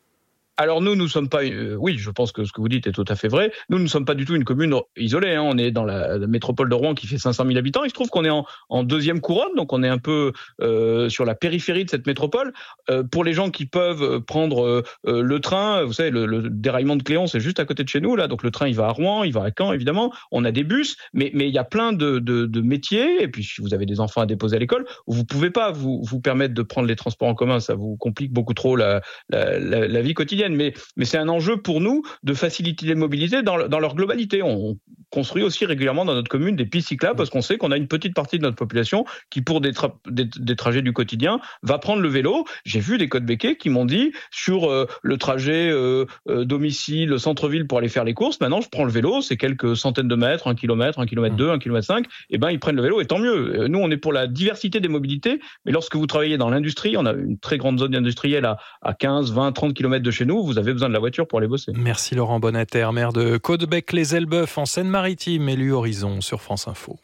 Alors nous, nous sommes pas. Euh, oui, je pense que ce que vous dites est tout à fait vrai. Nous, ne sommes pas du tout une commune isolée. Hein. On est dans la, la métropole de Rouen qui fait cinq cent mille habitants. Il se trouve qu'on est en, en deuxième couronne, donc on est un peu euh, sur la périphérie de cette métropole. Euh, pour les gens qui peuvent prendre euh, le train, vous savez, le, le déraillement de Cléon, c'est juste à côté de chez nous là. Donc le train, il va à Rouen, il va à Caen, évidemment. On a des bus, mais mais il y a plein de, de, de métiers. Et puis si vous avez des enfants à déposer à l'école, vous pouvez pas vous vous permettre de prendre les transports en commun. Ça vous complique beaucoup trop la la, la, la vie quotidienne. Mais, mais c'est un enjeu pour nous de faciliter les mobilités dans, dans leur globalité. On construit aussi régulièrement dans notre commune des pistes cyclables parce qu'on sait qu'on a une petite partie de notre population qui, pour des, tra- des, des trajets du quotidien, va prendre le vélo. J'ai vu des codes Békez qui m'ont dit sur euh, le trajet euh, euh, domicile, centre-ville pour aller faire les courses, maintenant je prends le vélo, c'est quelques centaines de mètres, un kilomètre, un kilomètre deux, un kilomètre cinq, et ben ils prennent le vélo et tant mieux. Nous, on est pour la diversité des mobilités, mais lorsque vous travaillez dans l'industrie, on a une très grande zone industrielle à, à quinze, vingt, trente kilomètres de chez nous, vous avez besoin de la voiture pour aller bosser. Merci Laurent Bonneter, maire de Caudebec-les-Elbeuf en Seine-Maritime, élu Horizon sur France Info.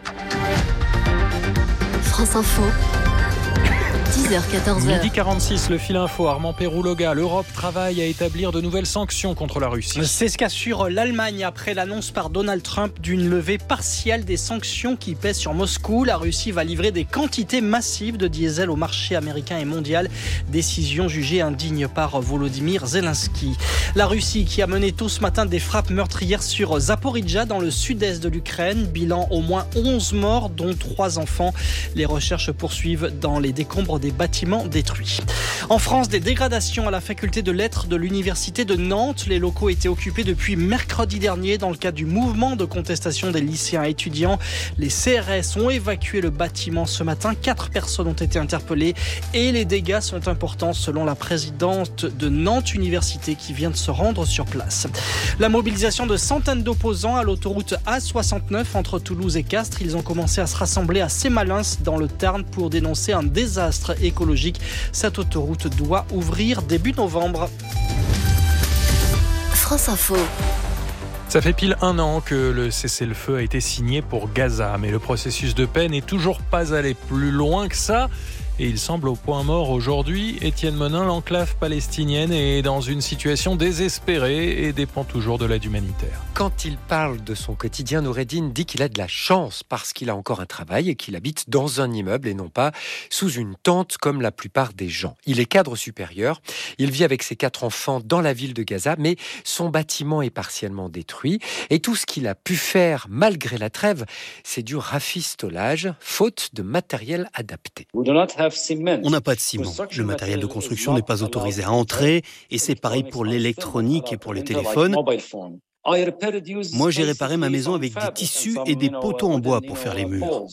France Info. dix heures quatorze. Midi quarante-six, le fil info, Armand Pérouloga. L'Europe travaille à établir de nouvelles sanctions contre la Russie. C'est ce qu'assure l'Allemagne après l'annonce par Donald Trump d'une levée partielle des sanctions qui pèsent sur Moscou. La Russie va livrer des quantités massives de diesel au marché américain et mondial. Décision jugée indigne par Volodymyr Zelensky. La Russie qui a mené tôt ce matin des frappes meurtrières sur Zaporijjia dans le sud-est de l'Ukraine. Bilan au moins onze morts, dont trois enfants. Les recherches poursuivent dans les décombres des bâtiments détruits. En France, des dégradations à la faculté de lettres de l'université de Nantes. Les locaux étaient occupés depuis mercredi dernier dans le cadre du mouvement de contestation des lycéens et étudiants. Les C R S ont évacué le bâtiment ce matin. Quatre personnes ont été interpellées et les dégâts sont importants selon la présidente de Nantes Université qui vient de se rendre sur place. La mobilisation de centaines d'opposants à l'autoroute A soixante-neuf entre Toulouse et Castres. Ils ont commencé à se rassembler à Sémalins dans le Tarn pour dénoncer un désastre écologique. Cette autoroute doit ouvrir début novembre. France Info. Ça fait pile un an que le cessez-le-feu a été signé pour Gaza, mais le processus de paix n'est toujours pas allé plus loin que ça. Et il semble au point mort aujourd'hui. Étienne Monin, l'enclave palestinienne est dans une situation désespérée et dépend toujours de l'aide humanitaire. Quand il parle de son quotidien, Noureddine dit qu'il a de la chance parce qu'il a encore un travail et qu'il habite dans un immeuble et non pas sous une tente comme la plupart des gens. Il est cadre supérieur, il vit avec ses quatre enfants dans la ville de Gaza, mais son bâtiment est partiellement détruit et tout ce qu'il a pu faire malgré la trêve, c'est du rafistolage, faute de matériel adapté. On n'a pas de ciment. Le matériel de construction n'est pas autorisé à entrer et c'est pareil pour l'électronique et pour les téléphones. Moi, j'ai réparé ma maison avec des tissus et des poteaux en bois pour faire les murs.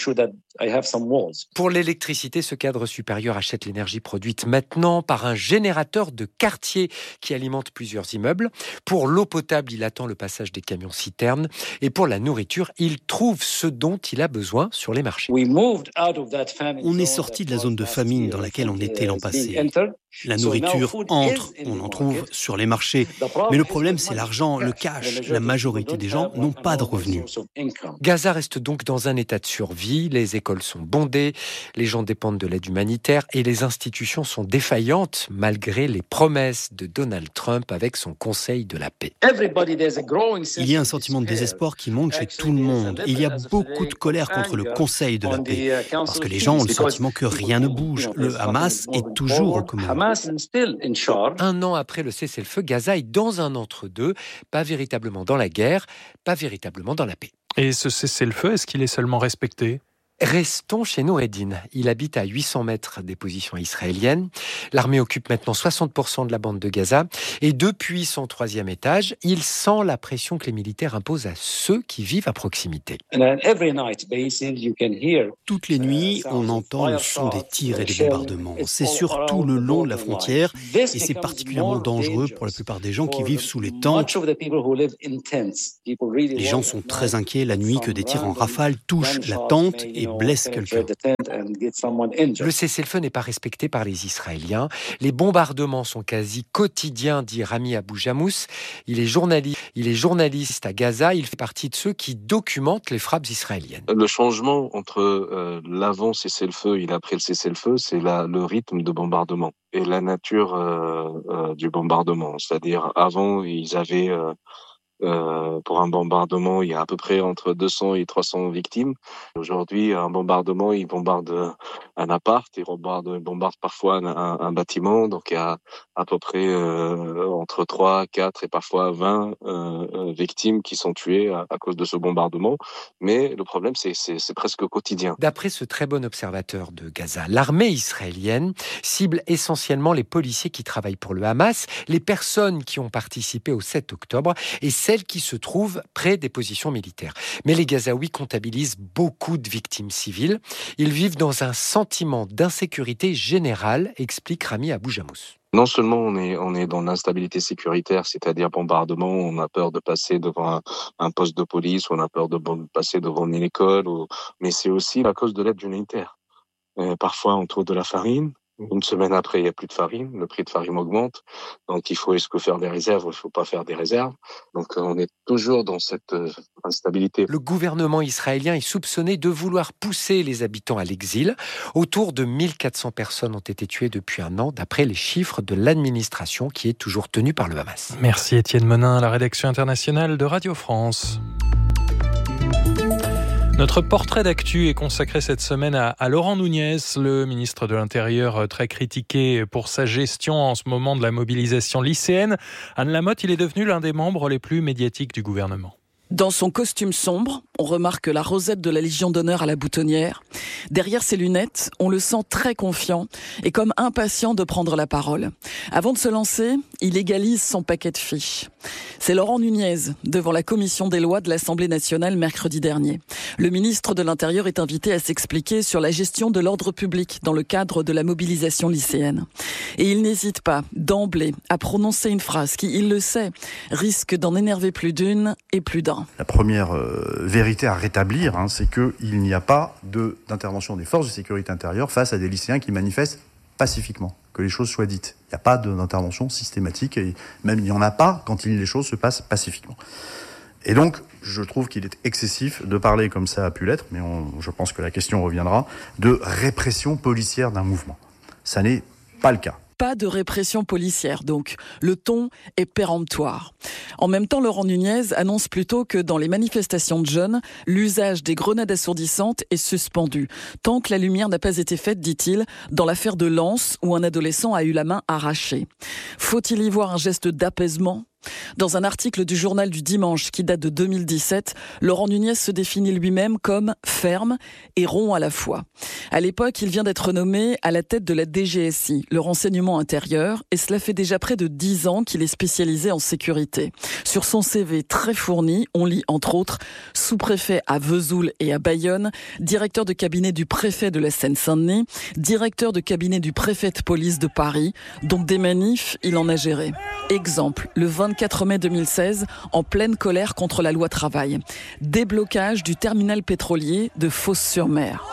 Pour l'électricité, ce cadre supérieur achète l'énergie produite maintenant par un générateur de quartier qui alimente plusieurs immeubles. Pour l'eau potable, il attend le passage des camions-citernes. Et pour la nourriture, il trouve ce dont il a besoin sur les marchés. On est sorti de la zone de famine dans laquelle on était l'an passé. La nourriture entre, on en trouve sur les marchés. Mais le problème, c'est l'argent, le cash. La majorité des gens n'ont pas de revenus. Gaza reste donc dans un état de survie. Les écoles sont bondées, les gens dépendent de l'aide humanitaire et les institutions sont défaillantes malgré les promesses de Donald Trump avec son Conseil de la paix. Il y a un sentiment de désespoir qui monte chez tout le monde. Il y a beaucoup de colère contre le Conseil de la paix parce que les gens ont le sentiment que rien ne bouge. Le Hamas est toujours aux commandes. Un an après le cessez-le-feu, Gaza est dans un entre-deux, pas véritablement dans la guerre, pas véritablement dans la paix. Et ce cessez-le-feu, est-ce qu'il est seulement respecté ? Restons chez Noureddin. Il habite à huit cents mètres des positions israéliennes. L'armée occupe maintenant soixante pour cent de la bande de Gaza. Et depuis son troisième étage, il sent la pression que les militaires imposent à ceux qui vivent à proximité. Toutes les nuits, on entend le son des tirs et des bombardements. C'est surtout le long de la frontière et c'est particulièrement dangereux pour la plupart des gens qui vivent sous les tentes. Les gens sont très inquiets la nuit que des tirs en rafale touchent la tente et blesse quelqu'un. Le cessez-le-feu n'est pas respecté par les Israéliens. Les bombardements sont quasi quotidiens, dit Rami Abou Jamous. Il est journaliste, il est journaliste à Gaza. Il fait partie de ceux qui documentent les frappes israéliennes. Le changement entre euh, l'avant cessez-le-feu et l'après le cessez-le-feu, c'est la, le rythme de bombardement et la nature euh, euh, du bombardement. C'est-à-dire, avant, ils avaient... Euh, Euh, pour un bombardement, il y a à peu près entre deux cents et trois cents victimes. Aujourd'hui, un bombardement, il bombarde un appart, il bombarde, il bombarde parfois un, un, un bâtiment. Donc, il y a à peu près euh, entre trois, quatre et parfois vingt euh, victimes qui sont tuées à, à cause de ce bombardement. Mais le problème, c'est, c'est, c'est presque quotidien. D'après ce très bon observateur de Gaza, l'armée israélienne cible essentiellement les policiers qui travaillent pour le Hamas, les personnes qui ont participé au sept octobre et celles qui se trouvent près des positions militaires. Mais les Gazaouis comptabilisent beaucoup de victimes civiles. Ils vivent dans un sentiment d'insécurité générale, explique Rami Abou Jamous. Non seulement on est, on est dans l'instabilité sécuritaire, c'est-à-dire bombardement, on a peur de passer devant un, un poste de police, on a peur de passer devant une école, ou, mais c'est aussi à cause de l'aide humanitaire. Euh, parfois on trouve de la farine. Une semaine après, il n'y a plus de farine, le prix de farine augmente, donc il faut est-ce que faire des réserves ou il ne faut pas faire des réserves. Donc on est toujours dans cette euh, instabilité. Le gouvernement israélien est soupçonné de vouloir pousser les habitants à l'exil. Autour de mille quatre cents personnes ont été tuées depuis un an, d'après les chiffres de l'administration qui est toujours tenue par le Hamas. Merci Étienne Menin, à la rédaction internationale de Radio France. Notre portrait d'actu est consacré cette semaine à, à Laurent Nunez, le ministre de l'Intérieur très critiqué pour sa gestion en ce moment de la mobilisation lycéenne. Anne Lamotte, il est devenu l'un des membres les plus médiatiques du gouvernement. Dans son costume sombre, on remarque la rosette de la Légion d'honneur à la boutonnière. Derrière ses lunettes, on le sent très confiant et comme impatient de prendre la parole. Avant de se lancer, il égalise son paquet de fiches. C'est Laurent Nunez, devant la commission des lois de l'Assemblée nationale mercredi dernier. Le ministre de l'Intérieur est invité à s'expliquer sur la gestion de l'ordre public dans le cadre de la mobilisation lycéenne. Et il n'hésite pas, d'emblée, à prononcer une phrase qui, il le sait, risque d'en énerver plus d'une et plus d'un. La première euh, vérité à rétablir, hein, c'est qu'il n'y a pas de, d'intervention des forces de sécurité intérieure face à des lycéens qui manifestent pacifiquement, que les choses soient dites. Il n'y a pas de, d'intervention systématique, et même il n'y en a pas quand il, les choses se passent pacifiquement. Et donc, je trouve qu'il est excessif de parler, comme ça a pu l'être, mais on, je pense que la question reviendra, de répression policière d'un mouvement. Ça n'est pas le cas. Pas de répression policière, donc. Le ton est péremptoire. En même temps, Laurent Nunez annonce plutôt que dans les manifestations de jeunes, l'usage des grenades assourdissantes est suspendu. Tant que la lumière n'a pas été faite, dit-il, dans l'affaire de Lens, où un adolescent a eu la main arrachée. Faut-il y voir un geste d'apaisement ? Dans un article du journal du dimanche qui date de deux mille dix-sept, Laurent Nunez se définit lui-même comme ferme et rond à la fois. À l'époque, il vient d'être nommé à la tête de la D G S I, le renseignement intérieur, et cela fait déjà près de dix ans qu'il est spécialisé en sécurité. Sur son C V très fourni, on lit entre autres sous-préfet à Vesoul et à Bayonne, directeur de cabinet du préfet de la Seine-Saint-Denis, directeur de cabinet du préfet de police de Paris, donc des manifs, il en a géré. Exemple, le vingt-quatre mai deux mille seize, en pleine colère contre la loi travail. Déblocage du terminal pétrolier de Fos-sur-Mer.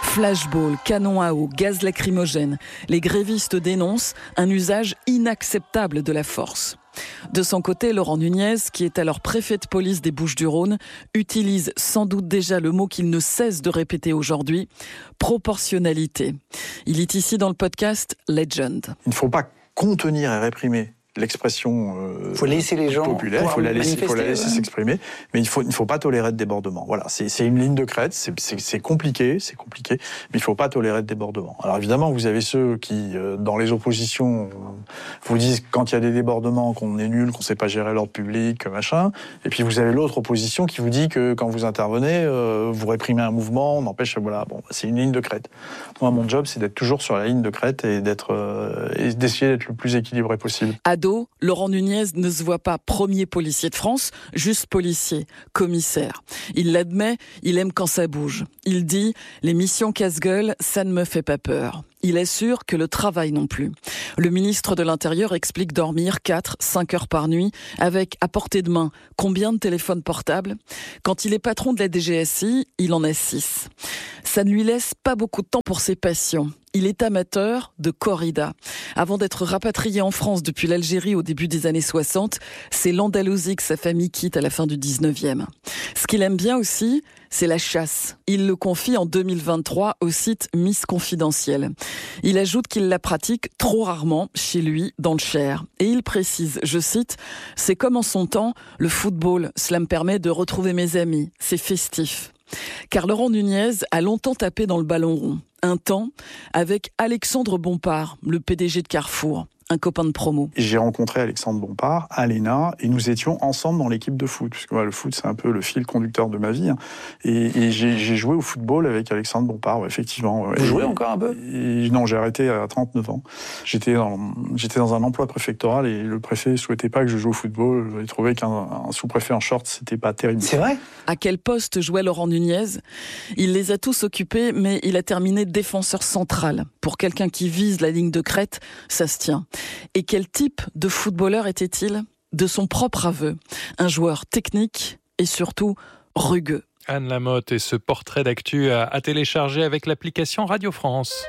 Flashball, canon à eau, gaz lacrymogène. Les grévistes dénoncent un usage inacceptable de la force. De son côté, Laurent Nunez, qui est alors préfet de police des Bouches-du-Rhône, utilise sans doute déjà le mot qu'il ne cesse de répéter aujourd'hui, proportionnalité. Il est ici dans le podcast Legend. Il ne faut pas contenir et réprimer l'expression euh, faut laisser les gens populaire, il faut la laisser, faut la laisser s'exprimer, mais il faut, il ne faut pas tolérer de débordement. Voilà, c'est, c'est une ligne de crête, c'est, c'est, c'est compliqué, c'est compliqué, mais il ne faut pas tolérer de débordement. Alors évidemment, vous avez ceux qui, euh, dans les oppositions, vous disent quand il y a des débordements qu'on est nul, qu'on ne sait pas gérer l'ordre public, machin, et puis vous avez l'autre opposition qui vous dit que quand vous intervenez, euh, vous réprimez un mouvement, on empêche, voilà, bon, c'est une ligne de crête. Moi, mon job, c'est d'être toujours sur la ligne de crête et d'être, euh, et d'essayer d'être le plus équilibré possible. Laurent Nunez ne se voit pas premier policier de France, juste policier, commissaire. Il l'admet, il aime quand ça bouge. Il dit « Les missions casse-gueule, ça ne me fait pas peur ». Il assure que le travail non plus. Le ministre de l'Intérieur explique dormir quatre à cinq heures par nuit avec, à portée de main, combien de téléphones portables ? Quand il est patron de la D G S I, il en a six. Ça ne lui laisse pas beaucoup de temps pour ses passions. Il est amateur de corrida. Avant d'être rapatrié en France depuis l'Algérie au début des années soixante, c'est l'Andalousie que sa famille quitte à la fin du dix-neuvième. Ce qu'il aime bien aussi, c'est la chasse. Il le confie en deux mille vingt-trois au site Miss Confidentiel. Il ajoute qu'il la pratique trop rarement chez lui, dans le Cher. Et il précise, je cite, « C'est comme en son temps, le football, cela me permet de retrouver mes amis, c'est festif ». Car Laurent Nunez a longtemps tapé dans le ballon rond. Un temps avec Alexandre Bompard, le P D G de Carrefour, un copain de promo. J'ai rencontré Alexandre Bompard à l'E N A et nous étions ensemble dans l'équipe de foot, puisque ouais, le foot c'est un peu le fil conducteur de ma vie. Hein. Et, et j'ai, j'ai joué au football avec Alexandre Bompard, ouais, effectivement. Ouais. Vous jouez encore un peu ? et, Non, j'ai arrêté à trente-neuf ans. J'étais dans, j'étais dans un emploi préfectoral et le préfet souhaitait pas que je joue au football. Il trouvait qu'un un sous-préfet en short, c'était pas terrible. C'est vrai ? À quel poste jouait Laurent Nunez ? Il les a tous occupés, mais il a terminé défenseur central. Pour quelqu'un qui vise la ligne de crête, ça se tient. Et quel type de footballeur était-il ? De son propre aveu, un joueur technique et surtout rugueux. Anne Lamotte et ce portrait d'actu à, à télécharger avec l'application Radio France.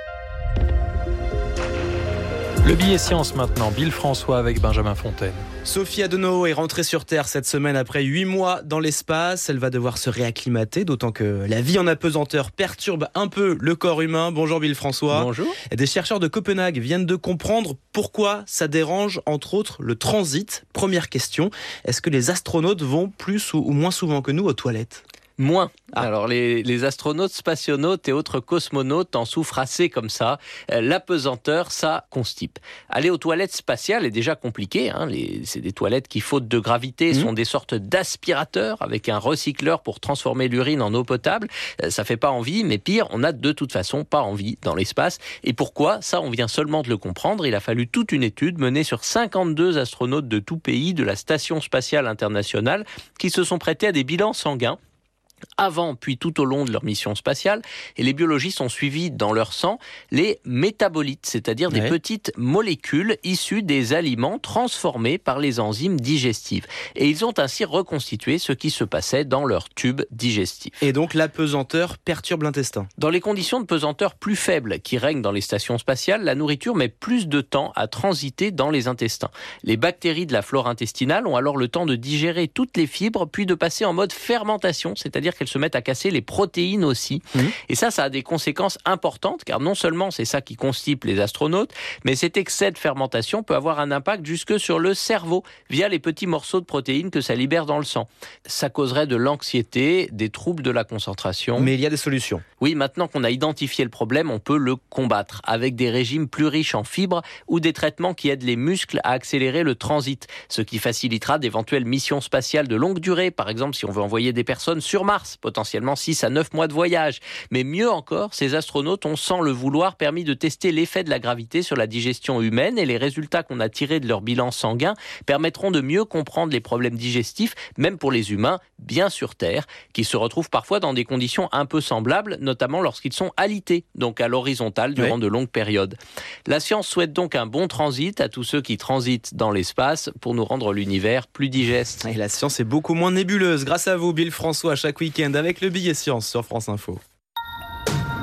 Le billet science maintenant, Bill François avec Benjamin Fontaine. Sophie Adenau est rentrée sur Terre cette semaine après huit mois dans l'espace. Elle va devoir se réacclimater, d'autant que la vie en apesanteur perturbe un peu le corps humain. Bonjour Bill François. Bonjour. Des chercheurs de Copenhague viennent de comprendre pourquoi ça dérange, entre autres, le transit. Première question, est-ce que les astronautes vont plus ou moins souvent que nous aux toilettes ? Moins. Ah. Alors les, les astronautes, spationautes et autres cosmonautes en souffrent assez comme ça. Euh, l'apesanteur, ça constipe. Aller aux toilettes spatiales est déjà compliqué. Hein. Les, c'est des toilettes qui, faute de gravité, mmh. sont des sortes d'aspirateurs avec un recycleur pour transformer l'urine en eau potable. Euh, ça fait pas envie, mais pire, on a de toute façon pas envie dans l'espace. Et pourquoi ? Ça, on vient seulement de le comprendre. Il a fallu toute une étude menée sur cinquante-deux astronautes de tout pays de la Station spatiale internationale qui se sont prêtés à des bilans sanguins avant puis tout au long de leur mission spatiale, et les biologistes ont suivi dans leur sang les métabolites, c'est-à-dire ouais. des petites molécules issues des aliments transformés par les enzymes digestives. Et ils ont ainsi reconstitué ce qui se passait dans leur tube digestif. Et donc la pesanteur perturbe l'intestin. Dans les conditions de pesanteur plus faibles qui règnent dans les stations spatiales, la nourriture met plus de temps à transiter dans les intestins. Les bactéries de la flore intestinale ont alors le temps de digérer toutes les fibres, puis de passer en mode fermentation, c'est-à-dire qu'elles se mettent à casser les protéines aussi. Mmh. Et ça, ça a des conséquences importantes, car non seulement c'est ça qui constipe les astronautes, mais cet excès de fermentation peut avoir un impact jusque sur le cerveau, via les petits morceaux de protéines que ça libère dans le sang. Ça causerait de l'anxiété, des troubles de la concentration. Mais il y a des solutions. Oui, maintenant qu'on a identifié le problème, on peut le combattre, avec des régimes plus riches en fibres ou des traitements qui aident les muscles à accélérer le transit, ce qui facilitera d'éventuelles missions spatiales de longue durée, par exemple si on veut envoyer des personnes sur Mars, potentiellement six à neuf mois de voyage. Mais mieux encore, ces astronautes ont, sans le vouloir, permis de tester l'effet de la gravité sur la digestion humaine, et les résultats qu'on a tirés de leur bilan sanguin permettront de mieux comprendre les problèmes digestifs, même pour les humains, bien sur Terre, qui se retrouvent parfois dans des conditions un peu semblables, notamment lorsqu'ils sont alités, donc à l'horizontale durant oui. de longues périodes. La science souhaite donc un bon transit à tous ceux qui transitent dans l'espace pour nous rendre l'univers plus digeste. Et la science est beaucoup moins nébuleuse. Grâce à vous, Bill François, chaque week-end avec le billet science sur France Info. Vous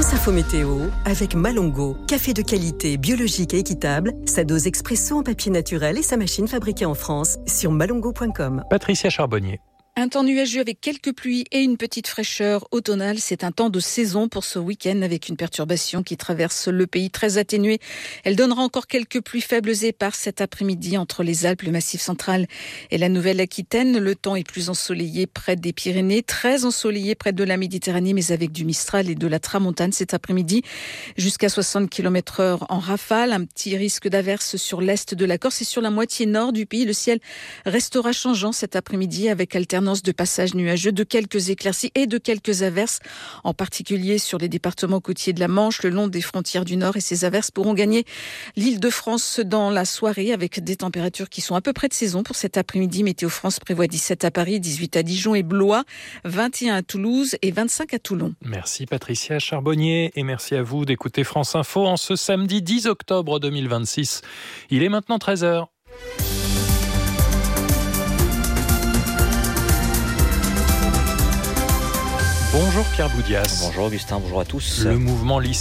France Info Météo avec Malongo, café de qualité, biologique et équitable, sa dose expresso en papier naturel et sa machine fabriquée en France sur malongo point com. Patricia Charbonnier. Un temps nuageux avec quelques pluies et une petite fraîcheur automnale. C'est un temps de saison pour ce week-end avec une perturbation qui traverse le pays très atténuée. Elle donnera encore quelques pluies faibles et éparses cet après-midi entre les Alpes, le Massif central et la Nouvelle-Aquitaine. Le temps est plus ensoleillé près des Pyrénées, très ensoleillé près de la Méditerranée, mais avec du Mistral et de la Tramontane cet après-midi. Jusqu'à soixante kilomètres heure en rafale. Un petit risque d'averse sur l'est de la Corse et sur la moitié nord du pays. Le ciel restera changeant cet après-midi avec alternance de passages nuageux, de quelques éclaircies et de quelques averses, en particulier sur les départements côtiers de la Manche, le long des frontières du Nord. Et ces averses pourront gagner l'Île-de-France dans la soirée avec des températures qui sont à peu près de saison pour cet après-midi. Météo France prévoit dix-sept à Paris, dix-huit à Dijon et Blois, vingt et un à Toulouse et vingt-cinq à Toulon. Merci Patricia Charbonnier et merci à vous d'écouter France Info en ce samedi dix octobre deux mille vingt-six. Il est maintenant treize heures. Bonjour Pierre Boudias. Bonjour Augustin, bonjour à tous. Le mouvement lycée